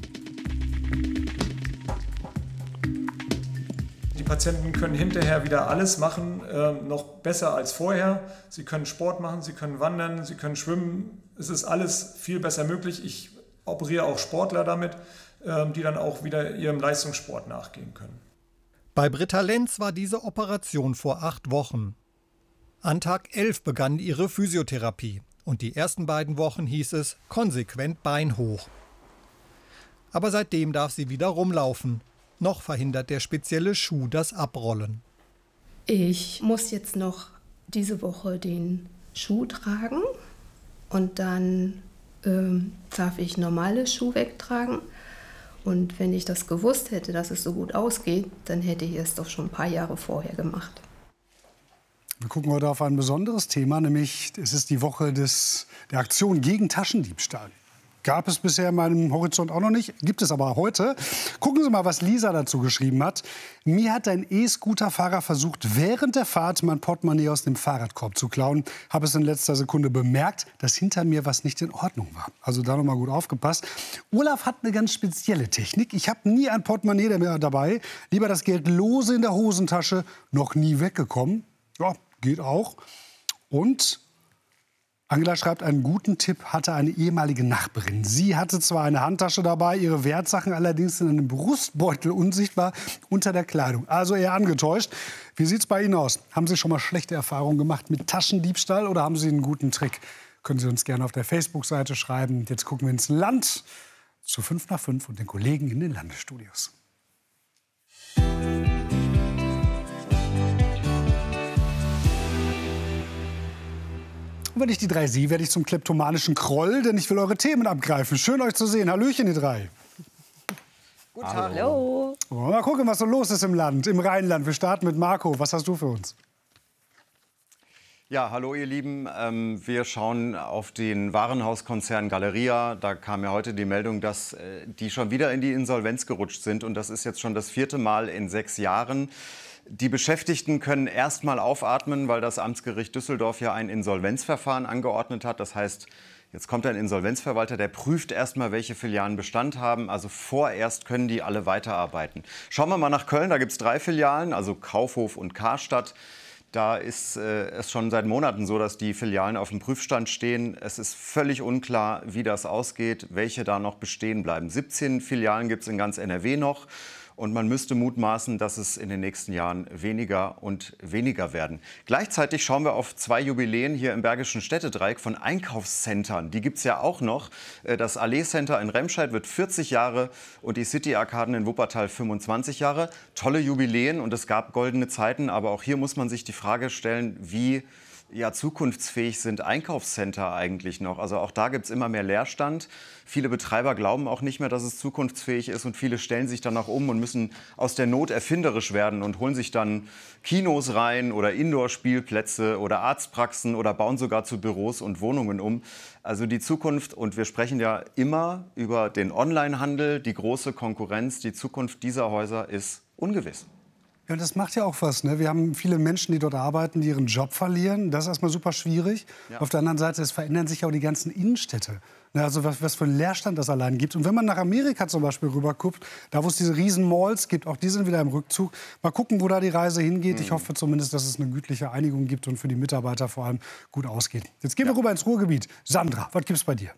Die Patienten können hinterher wieder alles machen, noch besser als vorher. Sie können Sport machen, sie können wandern, sie können schwimmen. Es ist alles viel besser möglich. Ich operiere auch Sportler damit, die dann auch wieder ihrem Leistungssport nachgehen können. Bei Britta Lenz war diese Operation vor 8 Wochen. An Tag 11 begann ihre Physiotherapie. Und die ersten beiden Wochen hieß es konsequent Bein hoch. Aber seitdem darf sie wieder rumlaufen. Noch verhindert der spezielle Schuh das Abrollen. Ich muss jetzt noch diese Woche den Schuh tragen und dann darf ich normale Schuhe wegtragen. Und wenn ich das gewusst hätte, dass es so gut ausgeht, dann hätte ich es doch schon ein paar Jahre vorher gemacht. Wir gucken heute auf ein besonderes Thema, nämlich es ist die Woche der Aktion gegen Taschendiebstahl. Gab es bisher in meinem Horizont auch noch nicht, gibt es aber heute. Gucken Sie mal, was Lisa dazu geschrieben hat. Mir hat ein E-Scooter-Fahrer versucht, während der Fahrt mein Portemonnaie aus dem Fahrradkorb zu klauen. Habe es in letzter Sekunde bemerkt, dass hinter mir was nicht in Ordnung war. Also da noch mal gut aufgepasst. Olaf hat eine ganz spezielle Technik. Ich habe nie ein Portemonnaie mehr dabei. Lieber das Geld lose in der Hosentasche, noch nie weggekommen. Ja, geht auch. Und Angela schreibt, einen guten Tipp hatte eine ehemalige Nachbarin. Sie hatte zwar eine Handtasche dabei, ihre Wertsachen allerdings in einem Brustbeutel unsichtbar unter der Kleidung. Also eher angetäuscht. Wie sieht es bei Ihnen aus? Haben Sie schon mal schlechte Erfahrungen gemacht mit Taschendiebstahl oder haben Sie einen guten Trick? Können Sie uns gerne auf der Facebook-Seite schreiben. Jetzt gucken wir ins Land zu 5 nach 5 und den Kollegen in den Landesstudios. Und wenn ich die 3 sehe, werde ich zum kleptomanischen Kroll, denn ich will eure Themen abgreifen. Schön, euch zu sehen. Hallöchen, die 3. Guten Tag. Hallo. Mal gucken, was so los ist im Land, im Rheinland. Wir starten mit Marco. Was hast du für uns? Ja, hallo ihr Lieben. Wir schauen auf den Warenhauskonzern Galeria. Da kam ja heute die Meldung, dass die schon wieder in die Insolvenz gerutscht sind. Und das ist jetzt schon das 4. Mal in 6 Jahren. Die Beschäftigten können erst mal aufatmen, weil das Amtsgericht Düsseldorf ja ein Insolvenzverfahren angeordnet hat. Das heißt, jetzt kommt ein Insolvenzverwalter, der prüft erst mal, welche Filialen Bestand haben. Also vorerst können die alle weiterarbeiten. Schauen wir mal nach Köln. Da gibt es 3 Filialen, also Kaufhof und Karstadt. Da ist es schon seit Monaten so, dass die Filialen auf dem Prüfstand stehen. Es ist völlig unklar, wie das ausgeht, welche da noch bestehen bleiben. 17 Filialen gibt es in ganz NRW noch. Und man müsste mutmaßen, dass es in den nächsten Jahren weniger und weniger werden. Gleichzeitig schauen wir auf 2 Jubiläen hier im Bergischen Städtedreieck von Einkaufszentren. Die gibt es ja auch noch. Das Allee Center in Remscheid wird 40 Jahre und die City Arkaden in Wuppertal 25 Jahre. Tolle Jubiläen und es gab goldene Zeiten. Aber auch hier muss man sich die Frage stellen, wie ja, zukunftsfähig sind Einkaufscenter eigentlich noch? Also auch da gibt es immer mehr Leerstand. Viele Betreiber glauben auch nicht mehr, dass es zukunftsfähig ist. Und viele stellen sich dann auch um und müssen aus der Not erfinderisch werden und holen sich dann Kinos rein oder Indoor-Spielplätze oder Arztpraxen oder bauen sogar zu Büros und Wohnungen um. Also die Zukunft, und wir sprechen ja immer über den Onlinehandel, die große Konkurrenz, die Zukunft dieser Häuser ist ungewiss. Ja, das macht ja auch was. Ne? Wir haben viele Menschen, die dort arbeiten, die ihren Job verlieren. Das ist erstmal super schwierig. Ja. Auf der anderen Seite, es verändern sich auch die ganzen Innenstädte. Ne? Also was für einen Leerstand das allein gibt. Und wenn man nach Amerika zum Beispiel rüberguckt, da wo es diese riesen Malls gibt, auch die sind wieder im Rückzug. Mal gucken, wo da die Reise hingeht. Ich hoffe zumindest, dass es eine gütliche Einigung gibt und für die Mitarbeiter vor allem gut ausgeht. Jetzt gehen wir rüber ins Ruhrgebiet. Sandra, was gibt's bei dir?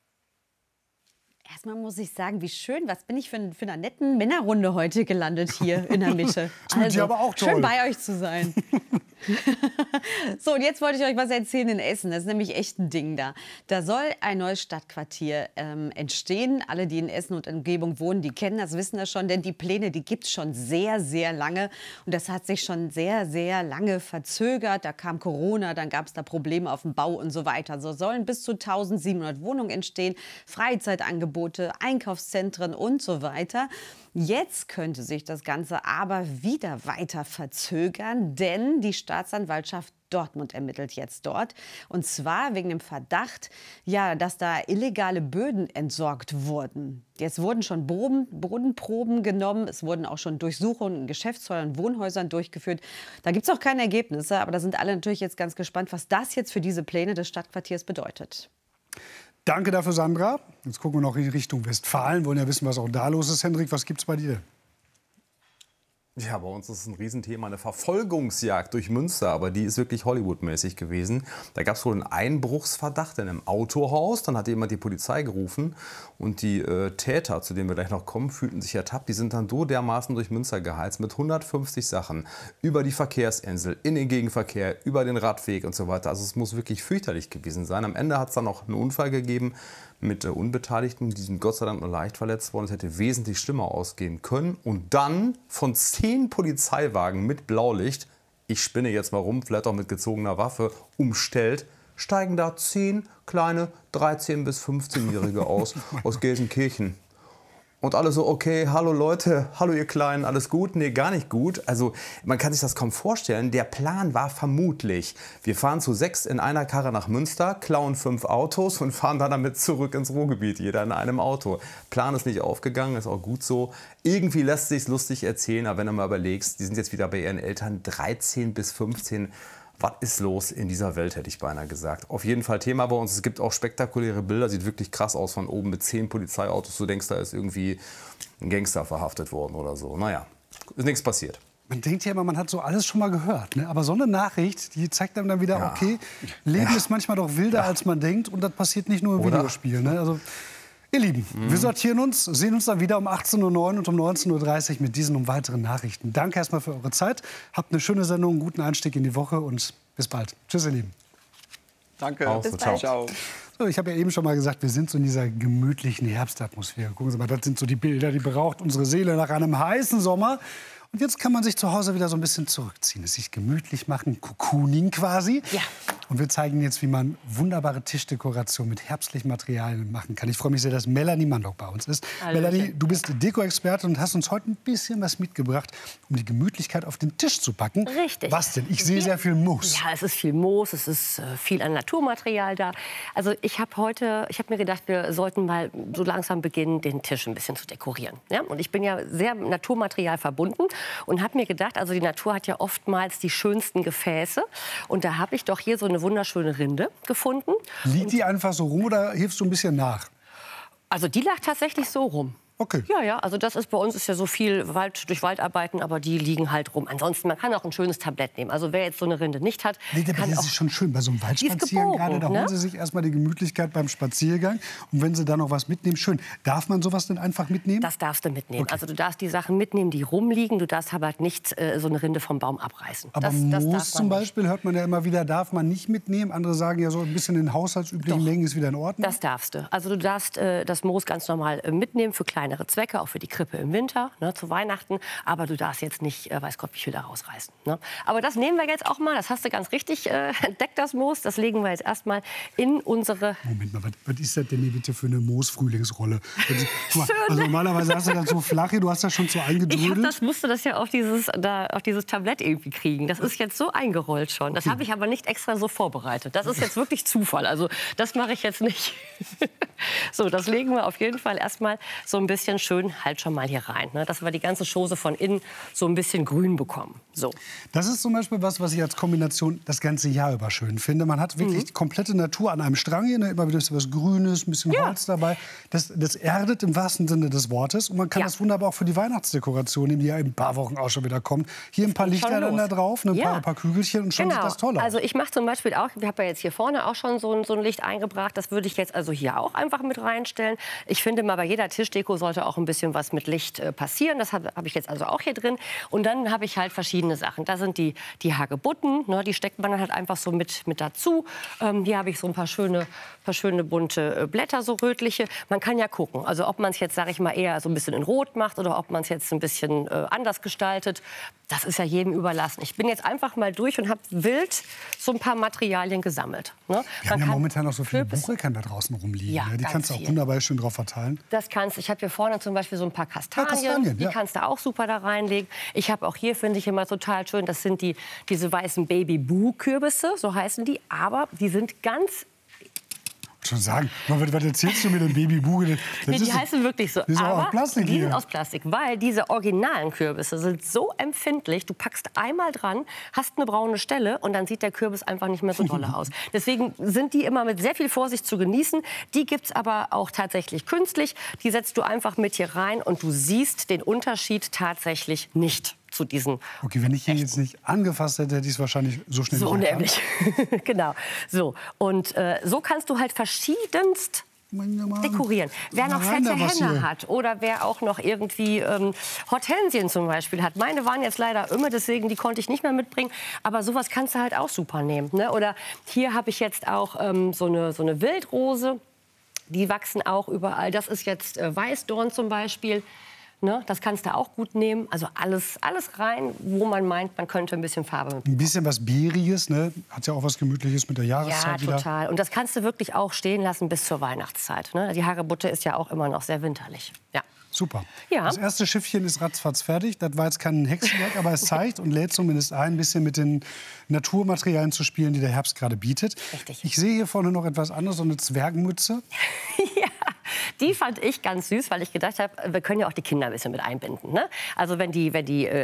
Erstmal muss ich sagen, wie schön, was bin ich für eine netten Männerrunde heute gelandet hier in der Mitte. Also, aber auch toll. Schön bei euch zu sein. So, und jetzt wollte ich euch was erzählen in Essen. Das ist nämlich echt ein Ding da. Da soll ein neues Stadtquartier entstehen. Alle, die in Essen und Umgebung wohnen, die kennen das, wissen das schon. Denn die Pläne, die gibt es schon sehr, sehr lange. Und das hat sich schon sehr, sehr lange verzögert. Da kam Corona, dann gab es da Probleme auf dem Bau und so weiter. So sollen bis zu 1700 Wohnungen entstehen, Freizeitangebote, Einkaufszentren und so weiter. Jetzt könnte sich das Ganze aber wieder weiter verzögern, denn die Staatsanwaltschaft Dortmund ermittelt jetzt dort. Und zwar wegen dem Verdacht, ja, dass da illegale Böden entsorgt wurden. Jetzt wurden schon Bodenproben genommen. Es wurden auch schon Durchsuchungen in Geschäftshäusern, Wohnhäusern durchgeführt. Da gibt es auch keine Ergebnisse, aber da sind alle natürlich jetzt ganz gespannt, was das jetzt für diese Pläne des Stadtquartiers bedeutet. Danke dafür, Sandra. Jetzt gucken wir noch in Richtung Westfalen. Wollen ja wissen, was auch da los ist. Hendrik, was gibt's bei dir? Ja, bei uns ist es ein Riesenthema, eine Verfolgungsjagd durch Münster, aber die ist wirklich Hollywood-mäßig gewesen. Da gab es wohl einen Einbruchsverdacht in einem Autohaus, dann hat jemand die Polizei gerufen und die Täter, zu denen wir gleich noch kommen, fühlten sich ertappt. Die sind dann so dermaßen durch Münster geheizt mit 150 Sachen über die Verkehrsinsel, in den Gegenverkehr, über den Radweg und so weiter. Also es muss wirklich fürchterlich gewesen sein. Am Ende hat es dann noch einen Unfall gegeben mit Unbeteiligten, die sind Gott sei Dank nur leicht verletzt worden. Es hätte wesentlich schlimmer ausgehen können. Und dann von 10 Polizeiwagen mit Blaulicht, ich spinne jetzt mal rum, vielleicht auch mit gezogener Waffe, umstellt, steigen da 10 kleine 13- bis 15-Jährige aus Gelsenkirchen. Und alle so, okay, hallo Leute, hallo ihr Kleinen, alles gut? Nee, gar nicht gut. Also man kann sich das kaum vorstellen. Der Plan war vermutlich, wir fahren zu 6 in einer Karre nach Münster, klauen 5 Autos und fahren dann damit zurück ins Ruhrgebiet, jeder in einem Auto. Plan ist nicht aufgegangen, ist auch gut so. Irgendwie lässt sich's lustig erzählen, aber wenn du mal überlegst, die sind jetzt wieder bei ihren Eltern, 13 bis 15. Was ist los in dieser Welt, hätte ich beinahe gesagt. Auf jeden Fall Thema bei uns. Es gibt auch spektakuläre Bilder. Sieht wirklich krass aus von oben mit 10 Polizeiautos. Du denkst, da ist irgendwie ein Gangster verhaftet worden oder so. Naja, ist nichts passiert. Man denkt ja immer, man hat so alles schon mal gehört. Ne? Aber so eine Nachricht, die zeigt einem dann wieder, okay, Leben ist manchmal doch wilder, als man denkt. Und das passiert nicht nur im Videospiel. Ne? Also, ihr Lieben, wir sortieren uns, sehen uns dann wieder um 18:09 Uhr und um 19:30 Uhr mit diesen und weiteren Nachrichten. Danke erstmal für eure Zeit. Habt eine schöne Sendung, einen guten Einstieg in die Woche und bis bald. Tschüss, ihr Lieben. Danke. Bis bald. Ciao. So, ich habe ja eben schon mal gesagt, wir sind so in dieser gemütlichen Herbstatmosphäre. Gucken Sie mal, das sind so die Bilder, die beraucht unsere Seele nach einem heißen Sommer. Und jetzt kann man sich zu Hause wieder so ein bisschen zurückziehen, es sich gemütlich machen, Cocooning quasi. Ja. Und wir zeigen jetzt, wie man wunderbare Tischdekoration mit herbstlichen Materialien machen kann. Ich freue mich sehr, dass Melanie Mandock bei uns ist. Hallöchen. Melanie, du bist Deko-Expertin und hast uns heute ein bisschen was mitgebracht, um die Gemütlichkeit auf den Tisch zu packen. Richtig. Was denn? Ich sehe sehr viel Moos. Ja, es ist viel Moos, es ist viel an Naturmaterial da. Also ich habe mir gedacht, wir sollten mal so langsam beginnen, den Tisch ein bisschen zu dekorieren. Ja? Und ich bin ja sehr Naturmaterial verbunden und habe mir gedacht, also die Natur hat ja oftmals die schönsten Gefäße. Und da habe ich doch hier so eine wunderschöne Rinde gefunden. Liegt die einfach so rum oder hilfst du ein bisschen nach? Also die lag tatsächlich so rum. Okay. Ja, also das ist bei uns ist ja so viel durch Waldarbeiten, aber die liegen halt rum. Ansonsten, man kann auch ein schönes Tablett nehmen. Also wer jetzt so eine Rinde nicht hat, nee, kann das auch, ist schon schön bei so einem Waldspaziergang gerade. Da holen Sie sich erstmal die Gemütlichkeit beim Spaziergang. Und wenn Sie da noch was mitnehmen, schön. Darf man sowas denn einfach mitnehmen? Das darfst du mitnehmen. Okay. Also du darfst die Sachen mitnehmen, die rumliegen. Du darfst aber halt nicht so eine Rinde vom Baum abreißen. Aber Moos zum Beispiel hört man ja immer wieder, darf man nicht mitnehmen. Andere sagen ja so ein bisschen in haushaltsüblichen Mengen ist wieder in Ordnung. Das darfst du. Also du darfst das Moos ganz normal mitnehmen für kleine kleinere Zwecke, auch für die Krippe im Winter, ne, zu Weihnachten. Aber du darfst jetzt nicht, weiß Gott, wie viel da rausreißen. Ne? Aber das nehmen wir jetzt auch mal. Das hast du ganz richtig entdeckt, das Moos. Das legen wir jetzt erstmal in unsere... Moment mal, was ist das denn hier bitte für eine Moos-Frühlingsrolle? Also normalerweise hast du das so flach hier, du hast das schon so eingedrödelt. Musste das ja auf dieses Tablett irgendwie kriegen. Das ist jetzt so eingerollt schon. Das habe ich aber nicht extra so vorbereitet. Das ist jetzt wirklich Zufall. Also das mache ich jetzt nicht. So, das legen wir auf jeden Fall erstmal so ein bisschen schön halt schon mal hier rein. Ne? Dass wir die ganze Chose von innen so ein bisschen grün bekommen. So. Das ist zum Beispiel was ich als Kombination das ganze Jahr über schön finde. Man hat wirklich die komplette Natur an einem Strang hier. Ne? Immer wieder was Grünes, ein bisschen Holz dabei. Das erdet im wahrsten Sinne des Wortes. Und man kann das wunderbar auch für die Weihnachtsdekoration nehmen, die ja in ein paar Wochen auch schon wieder kommt. Hier ein paar Lichter dann da drauf, ein paar Kügelchen und schon sieht das toll aus. Also ich mache zum Beispiel auch, ich habe ja jetzt hier vorne auch schon so ein Licht eingebracht. Das würde ich jetzt also hier auch einfach mit reinstellen. Ich finde mal, bei jeder Tischdeko sollte auch ein bisschen was mit Licht passieren. Das habe ich jetzt also auch hier drin. Und dann habe ich halt verschiedene Sachen. Da sind die Hagebutten, ne, die steckt man dann halt einfach so mit dazu. Hier habe ich so ein paar schöne bunte Blätter, so rötliche. Man kann ja gucken, also ob man es jetzt, sage ich mal, eher so ein bisschen in Rot macht oder ob man es jetzt ein bisschen anders gestaltet. Das ist ja jedem überlassen. Ich bin jetzt einfach mal durch und habe wild so ein paar Materialien gesammelt. Ne? Wir haben ja momentan noch so viele Buchelkern da draußen rumliegen. Ja, die kannst du auch wunderbar schön drauf verteilen. Das kannst. Ich habe hier vorne zum Beispiel so ein paar Kastanien. Die kannst du auch super da reinlegen. Ich habe auch hier, finde ich immer total schön, das sind diese weißen Baby-Boo-Kürbisse, so heißen die. Aber die sind ganz... Schon sagen, was erzählst du mir denn Babybugel? Nee, die heißen wirklich so. Die sind aber aus Plastik die sind aus Plastik, weil diese originalen Kürbisse sind so empfindlich. Du packst einmal dran, hast eine braune Stelle und dann sieht der Kürbis einfach nicht mehr so doll aus. Deswegen sind die immer mit sehr viel Vorsicht zu genießen. Die gibt es aber auch tatsächlich künstlich. Die setzt du einfach mit hier rein und du siehst den Unterschied tatsächlich nicht. Zu diesen okay, wenn ich hier jetzt nicht angefasst hätte, hätte ich es wahrscheinlich so schnell so nämlich. Genau. So. Und so kannst du halt verschiedenst dekorieren. Wer noch fette Hände hat oder wer auch noch irgendwie Hortensien zum Beispiel hat. Meine waren jetzt leider immer, deswegen die konnte ich nicht mehr mitbringen. Aber sowas kannst du halt auch super nehmen. Ne? Oder hier habe ich jetzt auch so eine Wildrose. Die wachsen auch überall. Das ist jetzt Weißdorn zum Beispiel. Ne, das kannst du auch gut nehmen. Also alles rein, wo man meint, man könnte ein bisschen Farbe mitbringen. Ein bisschen was Beeriges, ne? Hat ja auch was Gemütliches mit der Jahreszeit wieder. Ja, total. Und das kannst du wirklich auch stehen lassen bis zur Weihnachtszeit. Ne? Die Hagebutte ist ja auch immer noch sehr winterlich. Ja. Super. Ja. Das erste Schiffchen ist ratzfatz fertig. Das war jetzt kein Hexenwerk, aber es zeigt und lädt zumindest ein bisschen mit den Naturmaterialien zu spielen, die der Herbst gerade bietet. Richtig. Ich sehe hier vorne noch etwas anderes, so eine Zwergenmütze. Ja, die fand ich ganz süß, weil ich gedacht habe, wir können ja auch die Kinder ein bisschen mit einbinden. Ne? Also wenn die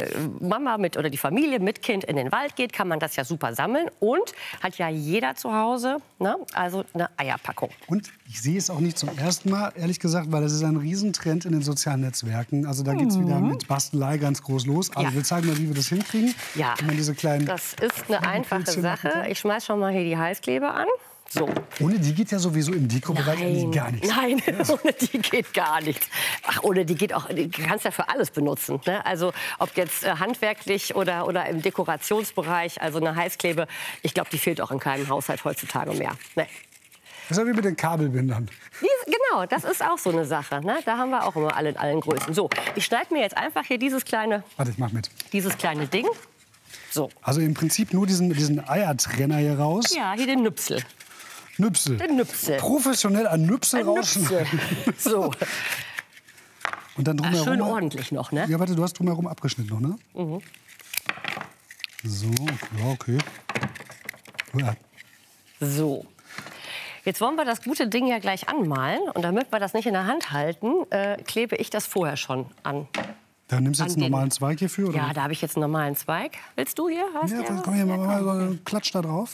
Mama oder die Familie mit Kind in den Wald geht, kann man das ja super sammeln. Und hat ja jeder zu Hause, ne? Also eine Eierpackung. Und ich sehe es auch nicht zum ersten Mal, ehrlich gesagt, weil das ist ein Riesentrend in den sozialen Netzwerken. Also da geht es wieder mit Bastelei ganz groß los. Also wir zeigen mal, wie wir das hinkriegen. Ja, diese kleinen das ist eine einfache Sache. Ich schmeiß schon mal hier die Heißkleber an. So. Ohne die geht ja sowieso im Deko-Bereich eigentlich gar nichts. Nein, ohne die geht gar nichts. Ach, ohne die geht auch, die kannst ja für alles benutzen. Ne? Also ob jetzt handwerklich oder im Dekorationsbereich, also eine Heißklebe, ich glaube, die fehlt auch in keinem Haushalt heutzutage mehr. Ne? Das ist ja wie mit den Kabelbindern. Genau, das ist auch so eine Sache. Ne? Da haben wir auch immer alle in allen Größen. So, ich schneide mir jetzt einfach hier dieses kleine... Warte, ich mach mit. Dieses kleine Ding. So. Also im Prinzip nur diesen Eiertrenner hier raus. Ja, hier den Nüpsel. Nüpsel. Den Nüpsel. Professionell an Nüpsel rausschneiden. So. Und dann drumherum. Schön ordentlich noch, ne? Ja, warte, du hast drumherum abgeschnitten noch, ne? Mhm. So, ja, okay. Ja. So. Jetzt wollen wir das gute Ding ja gleich anmalen. Und damit wir das nicht in der Hand halten, klebe ich das vorher schon an. Da nimmst du jetzt einen normalen Zweig hierfür? Oder? Ja, da habe ich jetzt einen normalen Zweig. Willst du hier? Hast ja, dann komm hier mal so einen Klatsch da drauf.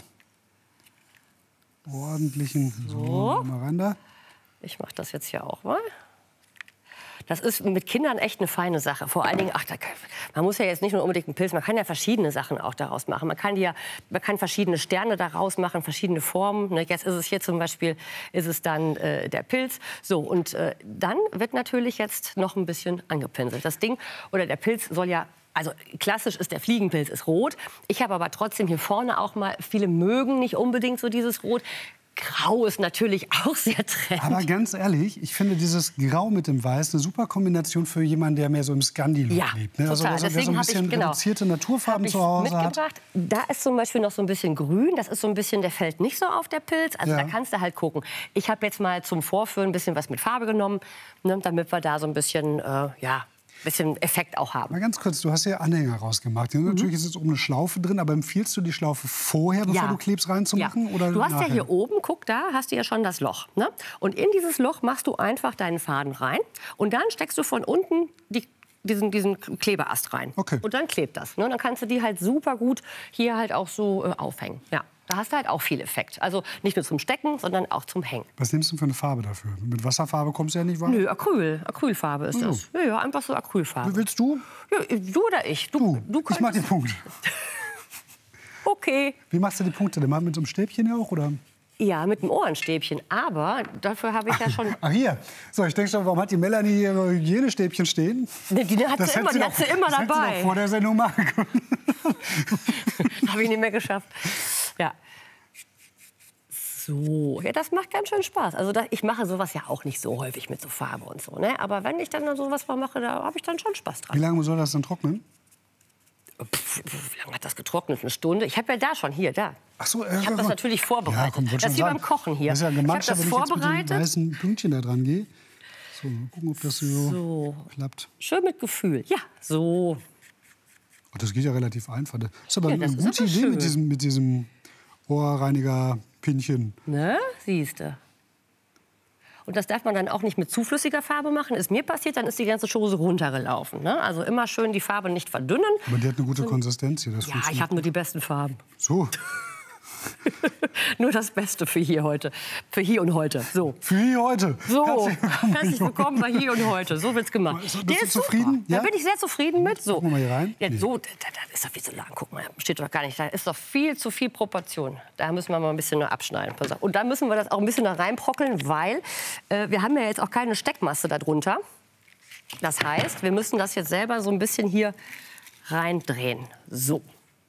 Ordentlichen. So, mal rein da. Ich mache das jetzt hier auch mal. Das ist mit Kindern echt eine feine Sache. Vor allen Dingen, man muss ja jetzt nicht nur unbedingt einen Pilz, man kann ja verschiedene Sachen auch daraus machen. Man kann verschiedene Sterne daraus machen, verschiedene Formen. Jetzt ist es hier zum Beispiel, ist es dann der Pilz. So, und dann wird natürlich jetzt noch ein bisschen angepinselt. Das Ding oder der Pilz soll ja, also klassisch ist der Fliegenpilz ist rot. Ich habe aber trotzdem hier vorne auch mal, viele mögen nicht unbedingt so dieses Rot. Grau ist natürlich auch sehr trendy. Aber ganz ehrlich, ich finde dieses Grau mit dem Weiß eine super Kombination für jemanden, der mehr so im Scandi-Look lebt. Ne? Also total. der so ein bisschen reduzierte Naturfarben zu Hause hat. Da ist zum Beispiel noch so ein bisschen grün. Das ist so ein bisschen, der fällt nicht so auf, der Pilz. Also da kannst du halt gucken. Ich habe jetzt mal zum Vorführen ein bisschen was mit Farbe genommen, ne, damit wir da so ein bisschen, bisschen Effekt auch haben. Mal ganz kurz, du hast ja Anhänger rausgemacht. Natürlich ist jetzt oben eine Schlaufe drin, aber empfiehlst du die Schlaufe vorher, bevor du klebst, reinzumachen? Oder du hast nachher? ja hier oben, guck, da hast du ja schon das Loch. Ne? Und in dieses Loch machst du einfach deinen Faden rein und dann steckst du von unten diesen Klebeast rein. Okay. Und dann klebt das. Ne? Dann kannst du die halt super gut hier halt auch so aufhängen. Ja. Da hast du halt auch viel Effekt. Also nicht nur zum Stecken, sondern auch zum Hängen. Was nimmst du für eine Farbe dafür? Mit Wasserfarbe kommst du ja nicht weit? Nö, Acryl. Acrylfarbe ist das. Ja, einfach so Acrylfarbe. Willst du? Ja, du oder ich? Du ich mach den Punkt. Okay. Wie machst du die Punkte? Mal mit so einem Stäbchen auch, oder? Ja, mit einem Ohrenstäbchen. Aber dafür habe ich ja schon... Ach hier. So, ich denke schon, warum hat die Melanie hier Hygienestäbchen stehen? Die hat sie immer, das dabei. hätte sie doch vor der Sendung machen können. Habe ich nicht mehr geschafft. Ja. So, ja, das macht ganz schön Spaß. Also ich mache sowas ja auch nicht so häufig mit so Farbe und so. Ne? Aber wenn ich dann sowas mal mache, da habe ich dann schon Spaß dran. Wie lange soll das dann trocknen? Wie lange hat das getrocknet? Eine Stunde? Ich habe ja da schon, da. Ach so, ich habe das natürlich vorbereitet. Ja, komm, das ist wie beim Kochen hier. Das ist ja gematscht, ich habe das vorbereitet. Wenn ich jetzt mit den weißen Pünktchen da dran gehe. So, mal gucken, ob das so klappt. Schön mit Gefühl. Ja, so. Oh, das geht ja relativ einfach. Das ist aber eine gute Idee mit diesem Ohrreiniger-Pinchen. Ne, siehste. Und das darf man dann auch nicht mit zu flüssiger Farbe machen. Ist mir passiert, dann ist die ganze Chose runtergelaufen. Ne? Also immer schön die Farbe nicht verdünnen. Aber die hat eine gute Konsistenz hier. Das ich habe nur die besten Farben. So. Nur das Beste für hier heute. Für hier und heute. So. Für hier heute. So. Herzlich willkommen bei hier und heute. So wird's gemacht. Bist du zufrieden? Ja? Da bin ich sehr zufrieden mit. So. Gucken wir mal hier rein. Ja, so, da ist doch viel zu lang. Guck mal, steht doch gar nicht. Da ist doch viel zu viel Proportion. Da müssen wir mal ein bisschen abschneiden. Und da müssen wir das auch ein bisschen da reinbrockeln, weil wir haben ja jetzt auch keine Steckmasse darunter. Das heißt, wir müssen das jetzt selber so ein bisschen hier reindrehen. So.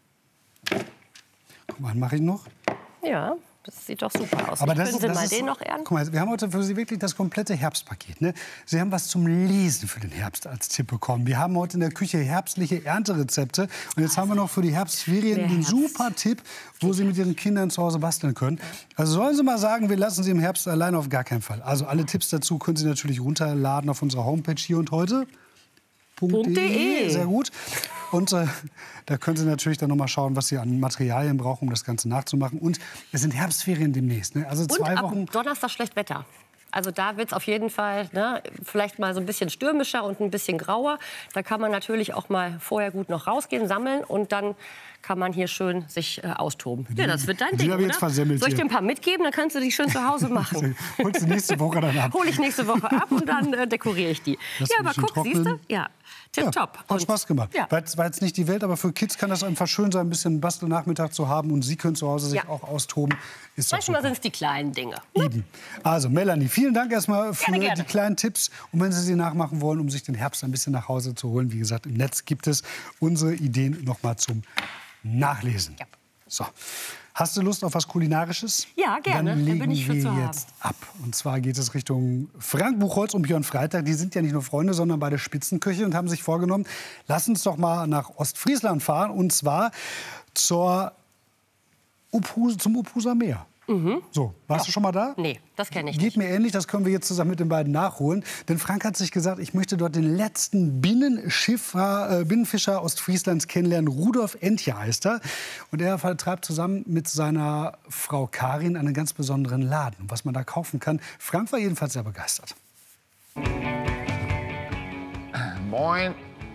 Guck mal, mache ich noch? Ja, das sieht doch super aus. Aber Können Sie mal den noch ehren? Guck mal, wir haben heute für Sie wirklich das komplette Herbstpaket. Ne? Sie haben was zum Lesen für den Herbst als Tipp bekommen. Wir haben heute in der Küche herbstliche Ernterezepte. Und jetzt haben wir noch für die Herbstferien den super Tipp, wo Sie mit Ihren Kindern zu Hause basteln können. Also sollen Sie mal sagen, wir lassen Sie im Herbst allein auf gar keinen Fall. Also alle Tipps dazu können Sie natürlich runterladen auf unserer Homepage hier und heute. .de. Sehr gut. Und da können Sie natürlich dann noch mal schauen, was Sie an Materialien brauchen, um das Ganze nachzumachen. Und es sind Herbstferien demnächst. Ne? Also 2 Wochen. Ab Donnerstag schlecht Wetter. Also da wird es auf jeden Fall vielleicht mal so ein bisschen stürmischer und ein bisschen grauer. Da kann man natürlich auch mal vorher gut noch rausgehen, sammeln und dann kann man hier schön sich austoben. Ja, das wird dein Ding, oder? Soll ich dir ein paar mitgeben? Dann kannst du die schön zu Hause machen. Holst du nächste Woche dann ab? Hol ich nächste Woche ab und dann dekoriere ich die. Das ja, aber guck, siehst du? Ja. Tipptopp. Hat Spaß gemacht. Ja. War jetzt nicht die Welt, aber für Kids kann das einfach schön sein, ein bisschen Bastelnachmittag zu haben. Und Sie können zu Hause sich auch austoben. Ist manchmal sind es die kleinen Dinge. Eben. Also, Melanie, vielen Dank erstmal für die kleinen Tipps. Und wenn Sie sie nachmachen wollen, um sich den Herbst ein bisschen nach Hause zu holen, wie gesagt, im Netz gibt es unsere Ideen noch mal zum Nachlesen. Ja. So. Hast du Lust auf was Kulinarisches? Ja, gerne. Dann legen bin ich für zu haben. Jetzt ab. Und zwar geht es Richtung Frank Buchholz und Björn Freitag. Die sind ja nicht nur Freunde, sondern beide Spitzenköche und haben sich vorgenommen, lass uns doch mal nach Ostfriesland fahren. Und zwar zum Uphuser Meer. So, warst du schon mal da? Nee, das kenne ich nicht. Geht mir ähnlich, das können wir jetzt zusammen mit den beiden nachholen. Denn Frank hat sich gesagt, ich möchte dort den letzten Binnenfischer Ostfrieslands kennenlernen. Rudolf Entje heißt er. Und er vertreibt zusammen mit seiner Frau Karin einen ganz besonderen Laden. Was man da kaufen kann. Frank war jedenfalls sehr begeistert. Moin.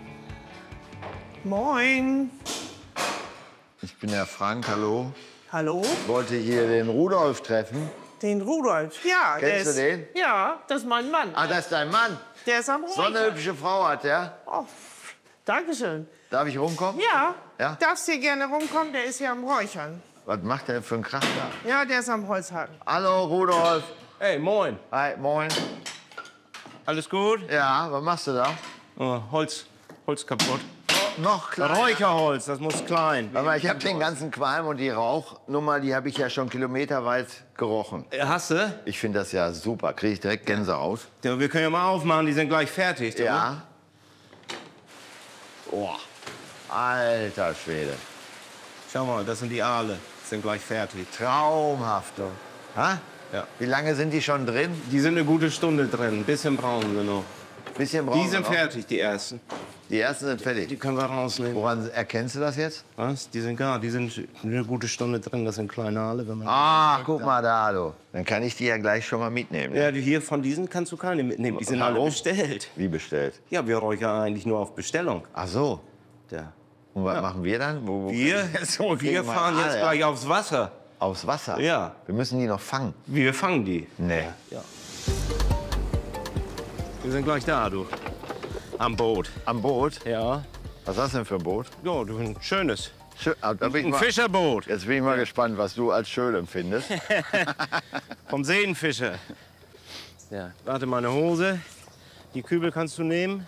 Moin. Ich bin der Frank, hallo. Hallo? Ich wollte hier den Rudolf treffen. Den Rudolf? Ja. Kennst du den? Ja, das ist mein Mann. Ah, das ist dein Mann? Der ist am Räuchern. So eine hübsche Frau hat der. Oh, Dankeschön. Darf ich rumkommen? Ja. Ja? Darfst hier gerne rumkommen, der ist hier am Räuchern. Was macht der für einen Krach da? Ja, der ist am Holzhacken. Hallo, Rudolf. Hey, moin. Hi, moin. Alles gut? Ja, was machst du da? Oh, Holz kaputt. Noch kleiner. Räucherholz, das muss klein. Aber ich habe den ganzen Qualm und die Rauchnummer, die habe ich ja schon kilometerweit gerochen. Hast du? Ich finde das ja super. Kriege ich direkt Gänsehaut. Ja, wir können ja mal aufmachen, die sind gleich fertig. Ja. Oh, alter Schwede. Schau mal, das sind die Aale. Sind gleich fertig. Traumhaft. Ha? Ja. Wie lange sind die schon drin? Die sind eine gute Stunde drin. Ein bisschen brauchen wir noch. Bisschen brauchen Die sind wir noch? fertig, die ersten. Die ersten sind fertig. Die können wir rausnehmen. Woran erkennst du das jetzt? Was? Die sind gar, die sind eine gute Stunde drin. Das sind kleine Aale. Wenn man Ah, guck mal da, du. Dann kann ich die ja gleich schon mal mitnehmen. Ja, hier von diesen kannst du keine mitnehmen. Die sind alle bestellt. Wie bestellt? Ja, wir räuchern eigentlich nur auf Bestellung. Ach so. Ja. Und was machen wir dann? Wir fahren jetzt gleich aufs Wasser. Aufs Wasser? Ja. Wir müssen die noch fangen. Wir fangen die. Nee. Ja. Wir sind gleich da, du. Am Boot. Am Boot? Ja. Was ist das denn für ein Boot? Ja, du, ein schönes. Ein Fischerboot. Jetzt bin ich mal gespannt, was du als schön empfindest. Vom Seenfischer. Ja. Warte, meine Hose. Die Kübel kannst du nehmen.